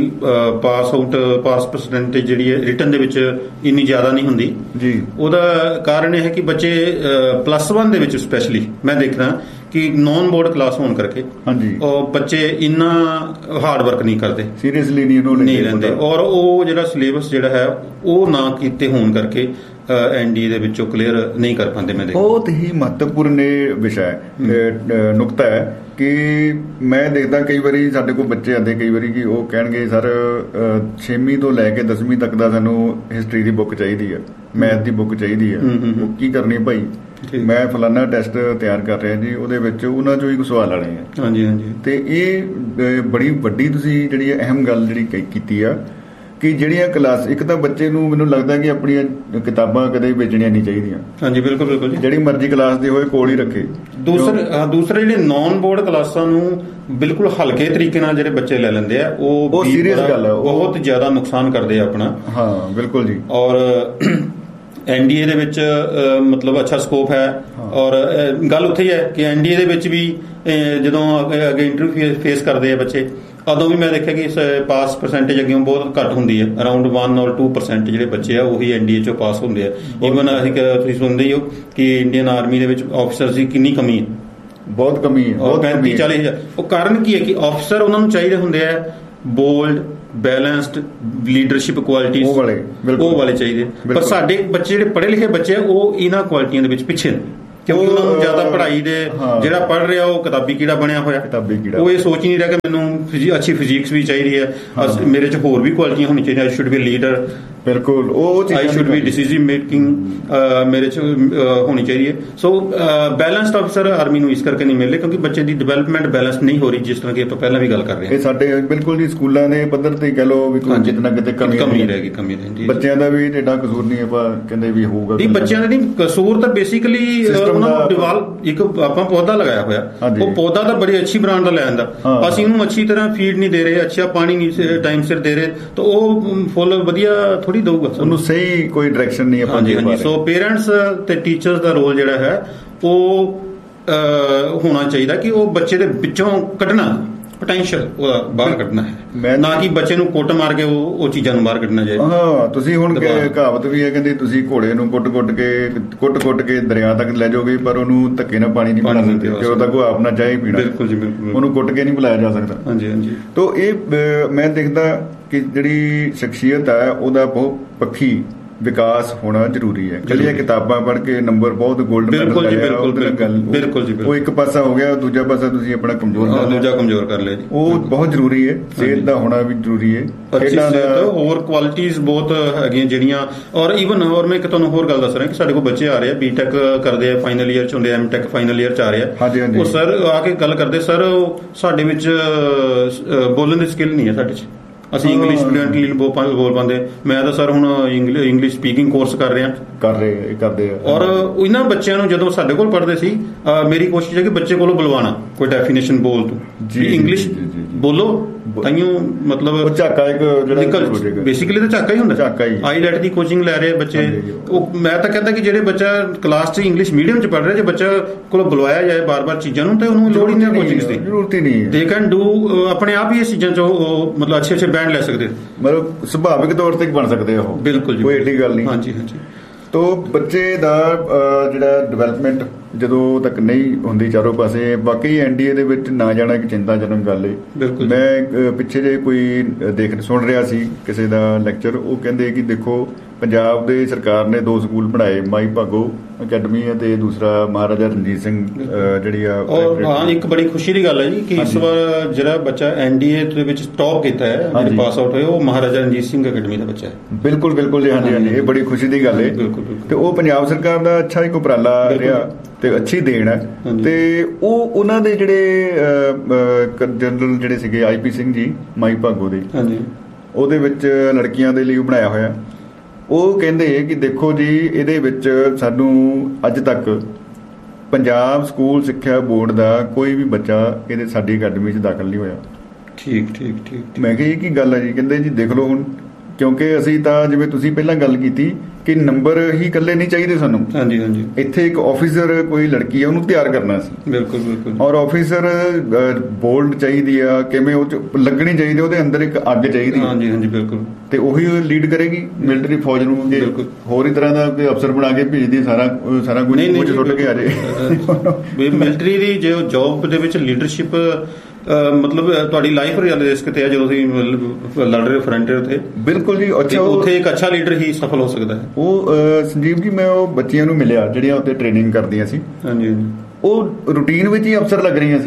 ਪਾਸ ਪਰਸੈਂਟੇਜ ਜਿਹੜੀ ਹੈ ਰਿਟਨ ਦੇ ਵਿੱਚ ਇੰਨੀ ਜ਼ਿਆਦਾ ਨਹੀਂ ਹੁੰਦੀ ਜੀ। ਉਹਦਾ ਕਾਰਨ ਇਹ ਹੈ ਕਿ ਬੱਚੇ +1 ਦੇ ਵਿੱਚ ਸਪੈਸ਼ਲੀ ਮੈਂ ਦੇਖਦਾ ਕਿ ਨੌਨ ਬੋਰਡ ਕਲਾਸ ਹੋਣ ਕਰਕੇ ਉਹ ਬੱਚੇ ਇੰਨਾ ਹਾਰਡ ਵਰਕ ਨਹੀਂ ਕਰਦੇ, ਸੀਰੀਅਸਲੀ ਨਹੀਂ ਲੈਂਦੇ, ਔਰ ਉਹ ਜਿਹੜਾ ਸਿਲੇਬਸ ਜਿਹੜਾ ਹੈ ਉਹ ਨਾ ਕੀਤੇ ਹੋਣ ਕਰਕੇ NDA ਦੇ ਵਿੱਚੋਂ ਕਲੀਅਰ ਨਹੀਂ ਕਰ ਪਾਉਂਦੇ। ਮੈਂ ਬਹੁਤ ਹੀ ਮਹੱਤਵਪੂਰਨ ਵਿਸ਼ਾ ਹੈ, ਨੁਕਤਾ ਹੈ ਕਿ ਮੈਂ ਦੇਖਦਾ ਕਈ ਵਾਰੀ ਸਾਡੇ ਕੋਲ ਬੱਚੇ ਆਉਂਦੇ ਕਈ ਵਾਰੀ ਕਿ ਉਹ ਕਹਿਣਗੇ ਸਰ 6ਵੀਂ ਤੋਂ ਲੈ ਕੇ 10ਵੀਂ ਤੱਕ ਦਾ ਸਾਨੂੰ ਹਿਸਟਰੀ ਦੀ ਬੁੱਕ ਚਾਹੀਦੀ ਹੈ, ਮੈਥ ਦੀ ਬੁੱਕ ਚਾਹੀਦੀ ਹੈ। ਉਹ ਕੀ ਕਰਨੀ ਭਾਈ, ਮੈਂ ਫਲਾਨਾ ਟੈਸਟ ਤਿਆਰ ਕਰ ਰਿਹਾ ਜੀ, ਉਹਦੇ ਵਿੱਚ ਉਹਨਾਂ ਚੋਂ ਹੀ ਕੁਝ ਸਵਾਲ ਆਣੇ ਆ। ਹਾਂਜੀ ਹਾਂਜੀ। ਤੇ ਇਹ ਬੜੀ ਵੱਡੀ ਤੁਸੀਂ ਜਿਹੜੀ ਅਹਿਮ ਗੱਲ ਜਿਹੜੀ ਕੀਤੀ ਆ ਕਿ ਜਿਹੜੀਆਂ ਕਲਾਸ, ਇੱਕ ਤਾਂ ਬੱਚੇ ਨੂੰ ਮੈਨੂੰ ਲੱਗਦਾ ਕਿ ਆਪਣੀਆਂ ਕਿਤਾਬਾਂ ਕਦੇ ਵੇਚਣੀਆਂ ਨਹੀਂ ਚਾਹੀਦੀਆਂ। ਹਾਂਜੀ ਬਿਲਕੁਲ ਬਿਲਕੁਲ ਜੀ। ਜਿਹੜੀ ਮਰਜ਼ੀ ਕਲਾਸ ਦੀ ਹੋਏ ਕੋਲ ਹੀ ਰੱਖੇ। ਦੂਸਰੇ ਜਿਹੜੇ ਨੌਨ ਬੋਰਡ ਕਲਾਸਾਂ ਨੂੰ ਬਿਲਕੁਲ ਹਲਕੇ ਤਰੀਕੇ ਨਾਲ ਜਿਹੜੇ ਬੱਚੇ ਲੈ ਲੈਂਦੇ ਆ, ਉਹ ਸੀਰੀਅਸ ਗੱਲ ਹੈ, ਬਹੁਤ ਜ਼ਿਆਦਾ ਨੁਕਸਾਨ ਕਰਦੇ ਆ ਆਪਣਾ। ਹਾਂ ਬਿਲਕੁਲ ਜੀ। ਔਰ NDA ਦੇ ਵਿੱਚ ਮਤਲਬ ਅੱਛਾ ਸਕੋਪ ਹੈ। ਔਰ ਗੱਲ ਉੱਥੇ ਹੀ ਹੈ ਕਿ NDA ਦੇ ਵਿੱਚ ਵੀ ਜਦੋਂ ਅੱਗੇ ਇੰਟਰਵਿਊ ਫੇਸ ਕਰਦੇ ਆ ਬੱਚੇ, ਉਦੋਂ ਵੀ ਮੈਂ ਦੇਖਿਆ ਕਿ ਪਾਸ ਪਰਸੈਂਟੇਜ ਅੱਗੇ ਬਹੁਤ ਘੱਟ ਹੁੰਦੀ ਹੈ। ਅਰਾਊਂਡ 1 or 2% ਜਿਹੜੇ ਬੱਚੇ ਆ ਉਹੀ NDA ਚੋਂ ਪਾਸ ਹੁੰਦੇ ਆ। ਈਵਨ ਅਸੀਂ ਤੁਸੀਂ ਸੁਣਦੇ ਹੀ ਹੋ ਕਿ ਇੰਡੀਅਨ ਆਰਮੀ ਦੇ ਵਿੱਚ ਆਫਿਸਰਸ ਦੀ ਕਿੰਨੀ ਕਮੀ ਹੈ, ਬਹੁਤ ਕਮੀ ਹੈ, 35-40,000। ਉਹ ਕਾਰਨ ਕੀ ਹੈ ਕਿ ਆਫਿਸਰ ਉਹਨਾਂ ਨੂੰ ਚਾਹੀਦੇ ਹੁੰਦੇ ਆ ਬੋਲਡ, ਬੈਲੈਂਸਡ, ਲੀਡਰਸ਼ਿਪ ਕੁਆਲਿਟੀਜ਼ ਉਹ ਵਾਲੇ ਚਾਹੀਦੇ। ਪਰ ਸਾਡੇ ਬੱਚੇ ਜਿਹੜੇ ਪੜ੍ਹੇ ਲਿਖੇ ਬੱਚੇ ਆ ਉਹ ਇਹਨਾਂ ਕੁਆਲਿਟੀਆਂ ਦੇ ਵਿੱਚ ਪਿੱਛੇ ਨੇ, ਕਿਉਂਕਿ ਉਹਨਾਂ ਨੂੰ ਜ਼ਿਆਦਾ ਪੜ੍ਹਾਈ ਦੇ ਜਿਹੜਾ ਪੜ੍ਹ ਰਿਹਾ ਉਹ ਕਿਤਾਬੀ ਕੀੜਾ ਬਣਿਆ ਹੋਇਆ। ਉਹ ਇਹ ਸੋਚ ਨਹੀਂ ਰਿਹਾ ਕਿ ਮੈਨੂੰ ਅੱਛੀ ਫਿਜ਼ਿਕਸ ਵੀ ਚਾਹੀਦੀ ਹੈ, ਮੇਰੇ 'ਚ ਹੋਰ ਵੀ ਕੁਆਲਿਟੀਆਂ ਹੋਣੀ ਚਾਹੀਦੀਆਂ। ਆਈ ਸ਼ੁੱਡ ਬੀ ਲੀਡਰ, ਬਿਲਕੁਲ ਉਹ ਆਈ ਸ਼ੁੱਡ ਬੀ ਡਿਸੀਜਨ ਮੇਕਿੰਗ ਮੇਰੇ 'ਚ ਹੋਣੀ ਚਾਹੀਦੀ ਹੈ। ਸੋ ਬੈਲੈਂਸਡ ਆਫਿਸਰ ਆਰਮੀ ਨੂੰ ਇਸ ਕਰਕੇ ਨਹੀਂ ਮਿਲਦੇ ਕਿਉਂਕਿ ਬੱਚੇ ਦੀ ਡਿਵੈਲਪਮੈਂਟ ਬੈਲੈਂਸ ਨਹੀਂ ਹੋ ਰਹੀ, ਜਿਸ ਤਰ੍ਹਾਂ ਕਿ ਆਪਾਂ ਪਹਿਲਾਂ ਵੀ ਗੱਲ ਕਰ ਰਹੇ ਹਾਂ। ਇਹ ਸਾਡੇ ਬਿਲਕੁਲ ਜੀ ਸਕੂਲਾਂ ਦੇ ਪੱਧਰ ਤੇ ਕਹਿ ਲਓ ਵੀ ਕਿਤੇ ਨਾ ਕਿਤੇ ਕਮੀ ਰਹਿ ਗਈ। ਬੱਚਿਆਂ ਦਾ ਵੀ ਏਡਾ ਕਸੂਰ ਨਹੀਂ ਆਪਾਂ ਕਹਿੰਦੇ ਵੀ ਹੋਊਗਾ, ਨਹੀਂ ਬੱਚਿਆਂ ਦਾ ਨਹੀਂ ਕਸੂਰ, ਤਾਂ ਬੇਸਿਕਲੀ ਉਹਨਾਂ ਨੂੰ ਡਿਵੈਲਪ ਇੱਕ ਆਪਾਂ ਪੌਦਾ ਲਗਾਇਆ ਹੋਇਆ, ਉਹ ਪੌਦਾ ਤਾਂ ਬੜੀ ਅੱਛੀ ਬ੍ਰਾਂਡ ਦਾ ਲੈ ਆਂਦਾ, ਅਸੀਂ ਉਹਨੂੰ ਅੱਛੀ ਤਰ੍ਹਾਂ ਫੀਡ ਨਹੀਂ ਦੇ ਰਹੇ, ਅੱਛਾ ਪਾਣੀ ਨਹੀਂ ਟਾਈਮ ਸਿਰ ਦੇ ਰਹੇ, ਤਾਂ ਉਹ ਫੁੱਲ ਵਧੀਆ ਥੋੜੀ ਦਊਗਾ, ਉਹਨੂੰ ਸਹੀ ਕੋਈ ਡਾਇਰੈਕਸ਼ਨ ਨਹੀਂ ਆਪਾਂ ਦੇ ਪਾ ਰਹੇ। ਸੋ ਪੇਰੈਂਟਸ ਤੇ ਟੀਚਰਸ ਦਾ ਰੋਲ ਜਿਹੜਾ ਹੈ ਉਹ ਹੋਣਾ ਚਾਹੀਦਾ ਕਿ ਉਹ ਬੱਚੇ ਦੇ ਵਿੱਚੋਂ ਕੱਢਣਾ ਪੋਟੈਂਸ਼ੀਅਲ ਉਹਦਾ ਬਾਹਰ ਕੱਢਣਾ ਹੈ, ਨਾ ਕਿ ਬੱਚੇ ਨੂੰ ਕੁੱਟ ਮਾਰ ਕੇ ਉਹ ਚੀਜ਼ਾਂ ਨੂੰ ਬਾਹਰ ਕੱਢਣਾ ਚਾਹੀਦਾ। ਹਾਂ, ਤੁਸੀਂ ਹੁਣ ਕਹਾਵਤ ਵੀ ਹੈ ਕਹਿੰਦੇ ਤੁਸੀਂ ਘੋੜੇ ਨੂੰ ਕੁੱਟ ਕੇ ਦਰਿਆ ਤੱਕ ਲੈ ਜਾਓਗੇ ਪਰ ਉਹਨੂੰ ਧੱਕੇ ਨਾਲ ਪਾਣੀ ਨਹੀਂ ਪਿਲਾ ਸਕਦੇ ਕਿ ਉਹਦਾ ਕੋਈ ਆਪਣਾ ਚਾਹ ਹੀ ਪੀਣਾ। ਬਿਲਕੁਲ ਜੀ, ਬਿਲਕੁਲ ਉਹਨੂੰ ਕੁੱਟ ਕੇ ਨਹੀਂ ਪਿਲਾਇਆ ਜਾ ਸਕਦਾ। ਹਾਂਜੀ ਹਾਂਜੀ। ਤੋ ਇਹ ਮੈਂ ਦੇਖਦਾ ਕਿ ਜਿਹੜੀ ਸ਼ਖਸੀਅਤ ਹੈ ਉਹਦਾ ਬਹੁਤ ਪੱਖੀ ਵਿਕਾਸ ਹੋਣਾ ਜ਼ਰੂਰੀ ਹੈ। ਕੱਲੀਆਂ ਕਿਤਾਬਾਂ ਪੜ੍ਹ ਕੇ ਨੰਬਰ ਬਹੁਤ ਗੋਲਡਨ ਬਿਲਕੁਲ ਜੀ, ਉਹ ਇੱਕ ਪਾਸਾ ਹੋ ਗਿਆ, ਦੂਜਾ ਪਾਸਾ ਤੁਸੀਂ ਆਪਣਾ ਕਮਜ਼ੋਰ ਕਰ ਲਿਆ। ਉਹ ਬਹੁਤ ਜ਼ਰੂਰੀ ਹੈ, ਸਿਹਤ ਦਾ ਹੋਣਾ ਵੀ ਜ਼ਰੂਰੀ ਹੈ। ਹੋਰ ਕੁਆਲਿਟੀਜ਼ ਬਹੁਤ ਹੈਗੀਆਂ ਜਿਹੜੀਆਂ, ਔਰ ਈਵਨ ਔਰ ਮੈਂ ਇੱਕ ਤੁਹਾਨੂੰ ਹੋਰ ਗੱਲ ਦੱਸ ਰਿਹਾ ਕਿ ਸਾਡੇ ਕੋਲ ਬੱਚੇ ਆ ਰਹੇ ਆ ਬੀਟੈਕ ਕਰਦੇ ਆ, ਫਾਈਨਲ ਈਅਰ ਚ ਹੁੰਦੇ, ਐਮਟੈਕ ਫਾਈਨਲ ਈਅਰ ਚ ਆ ਰਹੇ ਆ। ਉਹ ਸਰ ਆ ਕੇ ਗੱਲ ਕਰਦੇ, ਸਰ ਸਾਡੇ ਵਿੱਚ ਬੋਲਣ ਦੀ ਸਕਿੱਲ ਨਹੀਂ ਹੈ ਸਾਡੇ ਚ, ਅਸੀਂ ਇੰਗਲਿਸ਼ ਫਲੂਐਂਟਲੀ ਬੋਲ ਪਾਉਂਦੇ। ਮੈਂ ਤਾਂ ਸਰ ਹੁਣ ਇੰਗਲਿਸ਼ ਸਪੀਕਿੰਗ ਕੋਰਸ ਕਰ ਰਹੇ ਕਰਦੇ ਆ। ਔਰ ਇਹਨਾਂ ਬੱਚਿਆਂ ਨੂੰ ਜਦੋਂ ਸਾਡੇ ਕੋਲ ਪੜ੍ਹਦੇ ਸੀ, ਮੇਰੀ ਕੋਸ਼ਿਸ਼ ਹੈ ਕਿ ਬੱਚੇ ਕੋਲੋਂ ਬੁਲਵਾਣਾ ਕੋਈ ਡੈਫੀਨੇਸ਼ਨ ਬੋਲ ਤੂੰ ਇੰਗਲਿਸ਼ ਬੋਲੋ, ਤਾਈਓ ਮਤਲਬ ਝਾਕਾ ਇੱਕ ਜਿਹੜਾ ਬੇਸਿਕਲੀ ਤਾਂ ਝਾਕਾ ਹੀ ਹੁੰਦਾ। ਆਈਲੈਟ ਦੀ ਕੋਚਿੰਗ ਲੈ ਰਹੇ ਬੱਚੇ, ਉਹ ਮੈਂ ਤਾਂ ਕਹਿੰਦਾ ਕਿ ਜਿਹੜੇ ਬੱਚਾ ਕਲਾਸ 'ਚ ਇੰਗਲਿਸ਼ ਮੀਡੀਅਮ 'ਚ ਪੜ੍ਹ ਰਿਹਾ, ਜੇ ਬੱਚਾ ਕੋਲੋਂ ਬੁਲਵਾਇਆ ਜਾਏ ਬਾਰ-ਬਾਰ ਚੀਜ਼ਾਂ ਨੂੰ, ਤੇ ਉਹਨੂੰ ਲੋੜ ਹੀ ਨਹੀਂ ਕੋਚਿੰਗ ਦੀ, ਜ਼ਰੂਰਤ ਹੀ ਨਹੀਂ। ਦੇ ਕੈਨ ਡੂ ਆਪਣੇ ਆਪ ਹੀ ਇਹ ਚੀਜ਼ਾਂ 'ਚ ਉਹ ਮਤਲਬ ਅੱਛੇ ਬੈਂਡ ਲੈ ਸਕਦੇ, ਮਤਲਬ ਸੁਭਾਵਿਕ ਤੌਰ ਤੇ ਬਣ ਸਕਦੇ ਉਹ। ਬਿਲਕੁਲ ਜੀ, ਕੋਈ ਏਡੀ ਗੱਲ ਨਹੀਂ। ਹਾਂਜੀ ਹਾਂਜੀ। ਤੋ ਬੱਚੇ ਦਾ ਜਿਹੜਾ ਡਿਵੈਲਪਮੈਂਟ ਜਦੋਂ ਤੱਕ ਨਹੀਂ ਹੁੰਦੀ ਚਾਰੋਂ ਪਾਸੇ, ਬਾਕੀ NDA ਦੇ ਵਿੱਚ ਨਾ ਜਾਣਾ ਇੱਕ ਚਿੰਤਾਜਨਕ ਗੱਲ ਹੈ। ਮੈਂ ਪਿੱਛੇ ਜੇ ਕੋਈ ਸੁਣ ਰਿਹਾ ਸੀ ਕਿਸੇ ਦਾ ਲੈਕਚਰ, ਉਹ ਕਹਿੰਦੇ ਕਿ ਦੇਖੋ ਪੰਜਾਬ ਦੇ ਸਰਕਾਰ ਨੇ 2 ਸਕੂਲ ਬਣਾਏ, ਮਾਈ ਭਾਗੋ ਅਕੈਡਮੀ ਹੈ ਤੇ ਦੂਸਰਾ ਮਹਾਰਾਜਾ ਰਣਜੀਤ ਸਿੰਘ ਜਿਹੜੀ ਆ। ਹਾਂ, ਇੱਕ ਬੜੀ ਖੁਸ਼ੀ ਦੀ ਗੱਲ ਹੈ ਜੀ ਕਿ ਇਸ ਵਾਰ ਜਿਹੜਾ ਬੱਚਾ NDA ਦੇ ਵਿੱਚ ਟੌਪ ਕੀਤਾ ਹੈ, ਪਾਸ ਆਊਟ ਹੋਇਆ, ਉਹ ਮਹਾਰਾਜਾ ਰਣਜੀਤ ਸਿੰਘ ਅਕੈਡਮੀ ਦਾ ਬੱਚਾ ਹੈ। ਬਿਲਕੁਲ ਬਿਲਕੁਲ ਜੀ, ਹਾਂਜੀ, ਇਹ ਬੜੀ ਖੁਸ਼ੀ ਦੀ ਗੱਲ ਹੈ। ਤੇ ਉਹ ਪੰਜਾਬ ਸਰਕਾਰ ਦਾ ਅੱਛਾ ਇੱਕ ਉਪਰਾਲਾ ਰਿਹਾ ਤੇ ਅੱਛੀ ਦੇਣ ਹੈ। ਤੇ ਉਹ ਉਹਨਾਂ ਦੇ ਜਿਹੜੇ ਜਨਰਲ ਜਿਹੜੇ ਸੀਗੇ IP ਸਿੰਘ ਜੀ ਮਾਈ ਭਾਗੋ ਦੇ, ਉਹਦੇ ਵਿੱਚ ਲੜਕੀਆਂ ਦੇ ਲਈ ਬਣਾਇਆ ਹੋਇਆ। ਉਹ ਕਹਿੰਦੇ ਕਿ ਦੇਖੋ ਜੀ, ਇਹਦੇ ਵਿੱਚ ਸਾਨੂੰ ਅੱਜ ਤੱਕ ਪੰਜਾਬ ਸਕੂਲ ਸਿੱਖਿਆ ਬੋਰਡ ਦਾ ਕੋਈ ਵੀ ਬੱਚਾ ਇਹਦੇ ਸਾਡੀ ਅਕੈਡਮੀ 'ਚ ਦਾਖਲ ਨਹੀਂ ਹੋਇਆ। ਠੀਕ। ਮੈਂ ਕਿਹਾ ਇਹ ਕੀ ਗੱਲ ਹੈ ਜੀ? ਕਹਿੰਦੇ ਜੀ ਦੇਖ ਲਓ ਹੁਣ, ਕਿਉਂਕਿ ਅਸੀਂ ਤਾਂ ਜਿਵੇਂ ਤੁਸੀਂ ਪਹਿਲਾਂ ਗੱਲ ਕੀਤੀ ਕਿ ਨੰਬਰ ਹੀ ਇਕੱਲੇ ਨਹੀਂ ਚਾਹੀਦੇ ਸਾਨੂੰ। ਹਾਂਜੀ। ਇੱਥੇ ਇੱਕ ਆਫੀਸਰ ਕੋਈ ਲੜਕੀ ਹੈ, ਉਹਨੂੰ ਤਿਆਰ ਕਰਨਾ ਸੀ। ਬਿਲਕੁਲ। ਔਰ ਆਫੀਸਰ ਬੋਲਡ ਚਾਹੀਦੀ ਆ, ਕਿਵੇਂ ਉਹ 'ਚ ਲੱਗਣੀ ਚਾਹੀਦੀ, ਉਹਦੇ ਅੰਦਰ ਇੱਕ ਅੱਗ ਚਾਹੀਦੀ। ਹਾਂਜੀ ਬਿਲਕੁਲ। ਤੇ ਉਹੀ ਲੀਡ ਕਰੇਗੀ ਮਿਲਟਰੀ ਫੌਜ ਨੂੰ। ਜੇ ਹੋਰ ਹੀ ਤਰ੍ਹਾਂ ਦਾ ਕੋਈ ਅਫਸਰ ਬਣਾ ਕੇ ਭੇਜਦੀ, ਸਾਰਾ ਕੁਝ ਸੁੱਟ ਕੇ ਆ ਜਾਏ। ਮਿਲਟਰੀ ਦੀ ਜੇ ਜੌਬ ਦੇ ਵਿੱਚ ਲੀਡਰਸ਼ਿਪ ਮਤਲਬ ਤੁਹਾਡੀ ਲਾਈਫ ਰਿਸਕ ਤੇ ਹੈ ਜਦੋਂ ਤੁਸੀਂ ਲੜ ਰਹੇ ਫਰੰਟ ਤੇ। ਬਿਲਕੁਲ ਜੀ। ਅੱਛਾ, ਉੱਥੇ ਇੱਕ ਅੱਛਾ ਲੀਡਰ ਹੀ ਸਫਲ ਹੋ ਸਕਦਾ ਹੈ। ਉਹ ਸੰਜੀਵ ਜੀ, ਮੈਂ ਉਹ ਬੱਚੀਆਂ ਨੂੰ ਮਿਲਿਆ ਜਿਹੜੀਆਂ ਉੱਥੇ ਟ੍ਰੇਨਿੰਗ ਕਰਦੀਆਂ ਸੀ। ਹਾਂਜੀ। ਉਹ ਰੂਟੀਨ ਵਿੱਚ ਹੀ ਅਫਸਰ ਲੱਗ ਰਹੀਆਂ ਸੀ।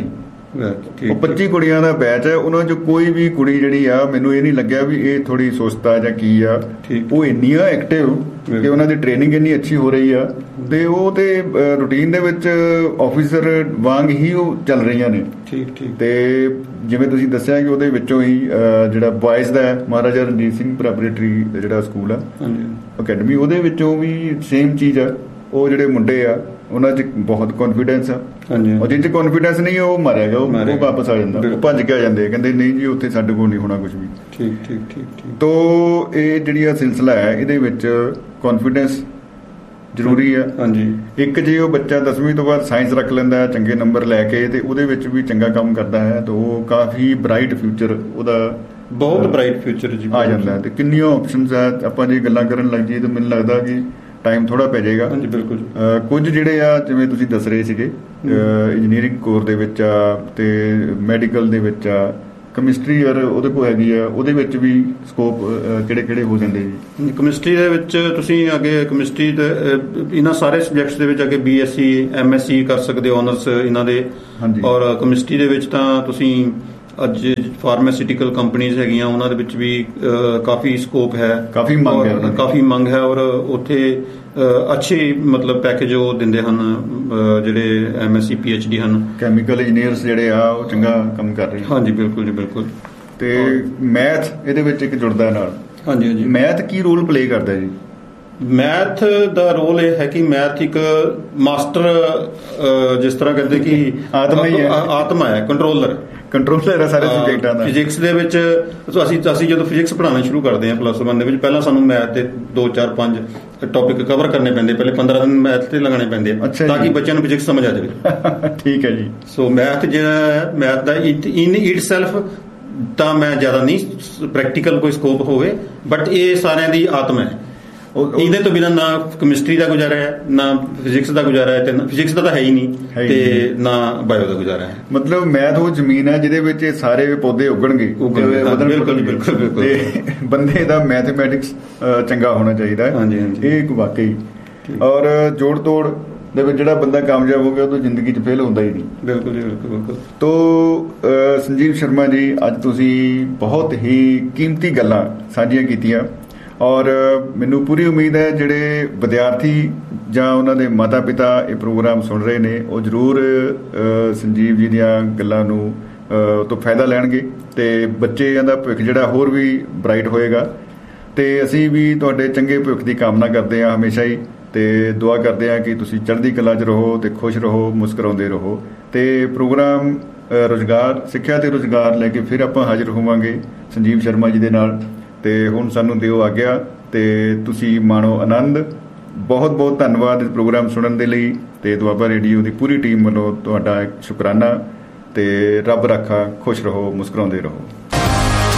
ਉਹ 25 ਕੁੜੀਆਂ ਦਾ ਬੈਚ ਹੈ, ਉਹਨਾਂ 'ਚ ਕੋਈ ਵੀ ਕੁੜੀ ਜਿਹੜੀ ਆ, ਮੈਨੂੰ ਇਹ ਨਹੀਂ ਲੱਗਿਆ ਵੀ ਇਹ ਥੋੜੀ ਸੁਸਤ ਆ ਜਾਂ ਕੀ ਆ। ਉਹ ਇੰਨੀਆਂ ਐਕਟਿਵ ਕਿ ਉਹਨਾਂ ਦੀ ਟ੍ਰੇਨਿੰਗ ਇੰਨੀ ਅੱਛੀ ਹੋ ਰਹੀ ਆ, ਤੇ ਉਹ ਤੇ ਰੂਟੀਨ ਦੇ ਵਿੱਚ ਆਫੀਸਰ ਵਾਂਗ ਹੀ ਉਹ ਚੱਲ ਰਹੀਆਂ ਨੇ। ਤੇ ਜਿਵੇਂ ਤੁਸੀਂ ਦੱਸਿਆ ਕਿ ਉਹਦੇ ਵਿੱਚੋਂ ਹੀ ਜਿਹੜਾ ਬॉयਜ਼ ਦਾ ਮਹਾਰਾਜਾ ਰਣਜੀਤ ਸਿੰਘ ਪ੍ਰੈਪਰੇਟਰੀ ਜਿਹੜਾ ਸਕੂਲ ਆ ਅਕੈਡਮੀ, ਉਹਦੇ ਵਿੱਚੋਂ ਵੀ ਸੇਮ ਚੀਜ਼ ਆ। ਉਹ ਜਿਹੜੇ ਮੁੰਡੇ ਆ ਉਹਨਾਂ 'ਚ ਬਹੁਤ ਕੌਨਫੀਡੈਂਸ ਆ, ਔਰ ਜਿਹ 'ਚ ਕੌਨਫੀਡੈਂਸ ਨਹੀਂ ਉਹ ਮਾਰਿਆਗਾ, ਉਹ ਵਾਪਸ ਆ ਜਾਂਦਾ, ਉਹ ਭੱਜ ਕੇ ਆ ਜਾਂਦੇ, ਕਹਿੰਦੇ ਨਹੀਂ ਜੀ ਉੱਥੇ ਸਾਡੇ ਕੋਲ ਨਹੀਂ ਹੋਣਾ ਕੁਝ ਵੀ। ਠੀਕ। ਤੋ ਇਹ ਜਿਹੜੀ ਆ ਸਿਲਸਿਲਾ ਹੈ, ਇਹਦੇ ਵਿੱਚ ਕੌਨਫੀਡੈਂਸ ਜ਼ਰੂਰੀ ਆ। ਹਾਂਜੀ, ਇੱਕ ਜੇ ਉਹ ਬੱਚਾ 10ਵੀਂ ਤੋਂ ਬਾਅਦ ਸਾਇੰਸ ਰੱਖ ਲੈਂਦਾ ਹੈ ਚੰਗੇ ਨੰਬਰ ਲੈ ਕੇ ਤੇ ਉਹਦੇ ਵਿੱਚ ਵੀ ਚੰਗਾ ਕੰਮ ਕਰਦਾ ਹੈ ਤਾਂ ਉਹ ਕਾਫੀ ਬ੍ਰਾਈਟ ਫਿਊਚਰ ਉਹਦਾ ਬਹੁਤ ਬ੍ਰਾਈਟ ਫਿਊਚਰ ਜੀ ਆ ਜਾਂਦਾ। ਤੇ ਕਿੰਨੀਆਂ ਆਪਸ਼ਨਸ ਆ, ਆਪਾਂ ਜੇ ਗੱਲਾਂ ਕਰਨ ਲੱਗ ਜਾਈਏ ਤਾਂ ਮੈਨੂੰ ਲੱਗਦਾ ਕਿ ਟਾਈਮ ਥੋੜਾ ਪੈ ਜਾਏਗਾ। ਹਾਂਜੀ ਬਿਲਕੁਲ। ਕੁਝ ਜਿਹੜੇ ਆ ਜਿਵੇਂ ਤੁਸੀਂ ਦੱਸ ਰਹੇ ਸੀਗੇ ਇੰਜੀਨੀਅਰਿੰਗ ਕੋਰ ਦੇ ਵਿੱਚ ਆ ਤੇ ਮੈਡੀਕਲ ਦੇ ਵਿੱਚ ਆ, ਕੈਮਿਸਟਰੀ ਯਾਰ ਉਹਦੇ ਕੋਲ ਹੈਗੀ ਆ, ਉਹਦੇ ਵਿੱਚ ਵੀ ਸਕੋਪ ਕਿਹੜੇ ਹੋ ਜਾਂਦੇ ਜੀ? ਕੈਮਿਸਟਰੀ ਦੇ ਵਿੱਚ ਤੁਸੀਂ ਅੱਗੇ ਕੈਮਿਸਟਰੀ ਦੇ ਇਹਨਾਂ ਸਾਰੇ ਸਬਜੈਕਟਸ ਦੇ ਵਿੱਚ ਅੱਗੇ BSc MSc ਕਰ ਸਕਦੇ ਹੋ ਆਨਰਸ ਇਹਨਾਂ ਦੇ। ਔਰ ਕੈਮਿਸਟਰੀ ਦੇ ਵਿੱਚ ਤਾਂ ਤੁਸੀਂ ਅੱਜ ਫਾਰਮਾਸਿਊਟੀਕਲ ਕੰਪਨੀਆਂ ਹੈਗੀਆਂ ਉਹਨਾਂ ਦੇ ਵਿੱਚ ਵੀ ਕਾਫੀ ਸਕੋਪ ਹੈ, ਕਾਫੀ ਮੰਗ ਹੈ ਔਰ ਉੱਥੇ ਅੱਛੇ ਮਤਲਬ ਪੈਕੇਜ ਉਹ ਦਿੰਦੇ ਹਨ ਜਿਹੜੇ MSc PhD ਹਨ। ਕੈਮੀਕਲ ਇੰਜੀਨੀਅਰਸ ਜਿਹੜੇ ਆ ਉਹ ਚੰਗਾ ਕੰਮ ਕਰ ਰਹੇ। ਹਾਂਜੀ ਬਿਲਕੁਲ ਜੀ ਬਿਲਕੁਲ। ਤੇ ਮੈਥ ਇਹਦੇ ਵਿੱਚ ਇੱਕ ਜੁੜਦਾ ਨਾਲ। ਹਾਂਜੀ। ਮੈਥ ਕੀ ਰੋਲ ਪਲੇ ਕਰਦਾ ਜੀ? ਮੈਥ ਦਾ ਰੋਲ ਇਹ ਹੈ ਕਿ ਮੈਥ ਇੱਕ ਮਾਸਟਰ, ਜਿਸ ਤਰ੍ਹਾਂ ਕਹਿੰਦੇ ਕਿ ਆਤਮਾ ਹੈ, ਕੰਟਰੋਲਰ ਹੈ ਸਾਰੇ ਸਬਜੈਕਟਾਂ ਦਾ। ਫਿਜ਼ਿਕਸ ਦੇ ਵਿੱਚ ਅਸੀਂ ਜਦੋਂ ਫਿਜ਼ਿਕਸ ਪੜ੍ਹਾਉਣਾ ਸ਼ੁਰੂ ਕਰਦੇ ਹਾਂ +1 ਦੇ ਵਿੱਚ, ਪਹਿਲਾਂ ਸਾਨੂੰ ਮੈਥ ਦੇ 2 4 5 ਟੌਪਿਕ ਕਵਰ ਕਰਨੇ ਪੈਂਦੇ, ਪਹਿਲੇ 15 ਦਿਨ ਮੈਥ ਤੇ ਲਗਾਉਣੇ ਪੈਂਦੇ ਤਾਂ ਕਿ ਬੱਚਿਆਂ ਨੂੰ ਫਿਜ਼ਿਕਸ ਸਮਝ ਆ ਜਾਵੇ। ਠੀਕ ਹੈ ਜੀ। ਸੋ ਮੈਥ ਜਿਹੜਾ math the in it self ਤਾਂ ਮੈਂ ਜ਼ਿਆਦਾ ਨਹੀਂ ਪ੍ਰੈਕਟੀਕਲ ਕੋਈ ਸਕੋਪ ਹੋਵੇ, ਬਟ ਇਹ ਸਾਰਿਆਂ ਦੀ ਆਤਮਾ ਹੈ। ਇਹਦੇ ਤੋਂ ਬਿਨਾਂ ਨਾ ਕੈਮਿਸਟਰੀ ਦਾ ਗੁਜ਼ਾਰਾ ਹੈ, ਨਾ ਫਿਜ਼ਿਕਸ ਦਾ ਗੁਜ਼ਾਰਾ ਹੈ, ਤੇ ਫਿਜ਼ਿਕਸ ਦਾ ਤਾਂ ਹੈ ਹੀ ਨਹੀਂ, ਤੇ ਨਾ ਬਾਇਓ ਦਾ ਗੁਜ਼ਾਰਾ ਹੈ। ਮਤਲਬ ਮੈਥ ਉਹ ਜ਼ਮੀਨ ਹੈ ਜਿਹਦੇ ਵਿੱਚ ਸਾਰੇ ਪੌਦੇ ਉੱਗਣਗੇ। ਬਿਲਕੁਲ। ਤੇ ਬੰਦੇ ਦਾ ਮੈਥਮੈਟਿਕਸ ਚੰਗਾ ਹੋਣਾ ਚਾਹੀਦਾ ਹੈ। ਇਹ ਇੱਕ ਵਾਕਈ। ਔਰ ਜੋੜ ਤੋੜ ਦੇ ਵਿੱਚ ਜਿਹੜਾ ਬੰਦਾ ਕਾਮਯਾਬ ਹੋ ਗਿਆ ਉਹ ਤਾਂ ਜ਼ਿੰਦਗੀ 'ਚ ਫੇਲ ਹੁੰਦਾ ਹੀ ਨਹੀਂ। ਬਿਲਕੁਲ ਜੀ ਬਿਲਕੁਲ। ਤੋ ਸੰਜੀਵ ਸ਼ਰਮਾ ਜੀ, ਅੱਜ ਤੁਸੀਂ ਬਹੁਤ ਹੀ ਕੀਮਤੀ ਗੱਲਾਂ ਸਾਂਝੀਆਂ ਕੀਤੀਆਂ ਔਰ ਮੈਨੂੰ ਪੂਰੀ ਉਮੀਦ ਹੈ ਜਿਹੜੇ ਵਿਦਿਆਰਥੀ ਜਾਂ ਉਹਨਾਂ ਦੇ ਮਾਤਾ ਪਿਤਾ ਇਹ ਪ੍ਰੋਗਰਾਮ ਸੁਣ ਰਹੇ ਨੇ ਉਹ ਜ਼ਰੂਰ ਸੰਜੀਵ ਜੀ ਦੀਆਂ ਗੱਲਾਂ ਨੂੰ ਤੋਂ ਫਾਇਦਾ ਲੈਣਗੇ ਤੇ ਬੱਚਿਆਂ ਦਾ ਭਵਿੱਖ ਜਿਹੜਾ ਹੋਰ ਵੀ ਬ੍ਰਾਈਟ ਹੋਏਗਾ। ਤੇ ਅਸੀਂ ਵੀ ਤੁਹਾਡੇ ਚੰਗੇ ਭਵਿੱਖ ਦੀ ਕਾਮਨਾ ਕਰਦੇ ਹਾਂ ਹਮੇਸ਼ਾ ਹੀ, ਤੇ ਦੁਆ ਕਰਦੇ ਹਾਂ ਕਿ ਤੁਸੀਂ ਚੜ੍ਹਦੀ ਕਲਾ 'ਚ ਰਹੋ ਤੇ ਖੁਸ਼ ਰਹੋ, ਮੁਸਕਰਾਉਂਦੇ ਰਹੋ। ਤੇ ਪ੍ਰੋਗਰਾਮ ਰੁਜ਼ਗਾਰ, ਸਿੱਖਿਆ ਤੇ ਰੁਜ਼ਗਾਰ ਲੈ ਕੇ ਫਿਰ ਆਪਾਂ ਹਾਜ਼ਰ ਹੋਵਾਂਗੇ ਸੰਜੀਵ ਸ਼ਰਮਾ ਜੀ ਦੇ ਨਾਲ। ਤੇ ਹੁਣ ਸਾਨੂੰ ਦਿਓ ਆਗਿਆ ਤੇ ਤੁਸੀਂ ਮਾਣੋ ਆਨੰਦ। ਬਹੁਤ ਬਹੁਤ ਧੰਨਵਾਦ ਇਸ ਪ੍ਰੋਗਰਾਮ ਸੁਣਨ ਦੇ ਲਈ ਤੇ ਦੁਆਬਾ ਰੇਡੀਓ ਦੀ ਪੂਰੀ ਟੀਮ ਵੱਲੋਂ ਤੁਹਾਡਾ ਸ਼ੁਕਰਾਨਾ। ਤੇ ਰੱਬ ਰਾਖਾ, ਖੁਸ਼ ਰਹੋ, ਮੁਸਕਰਾਉਂਦੇ ਰਹੋ।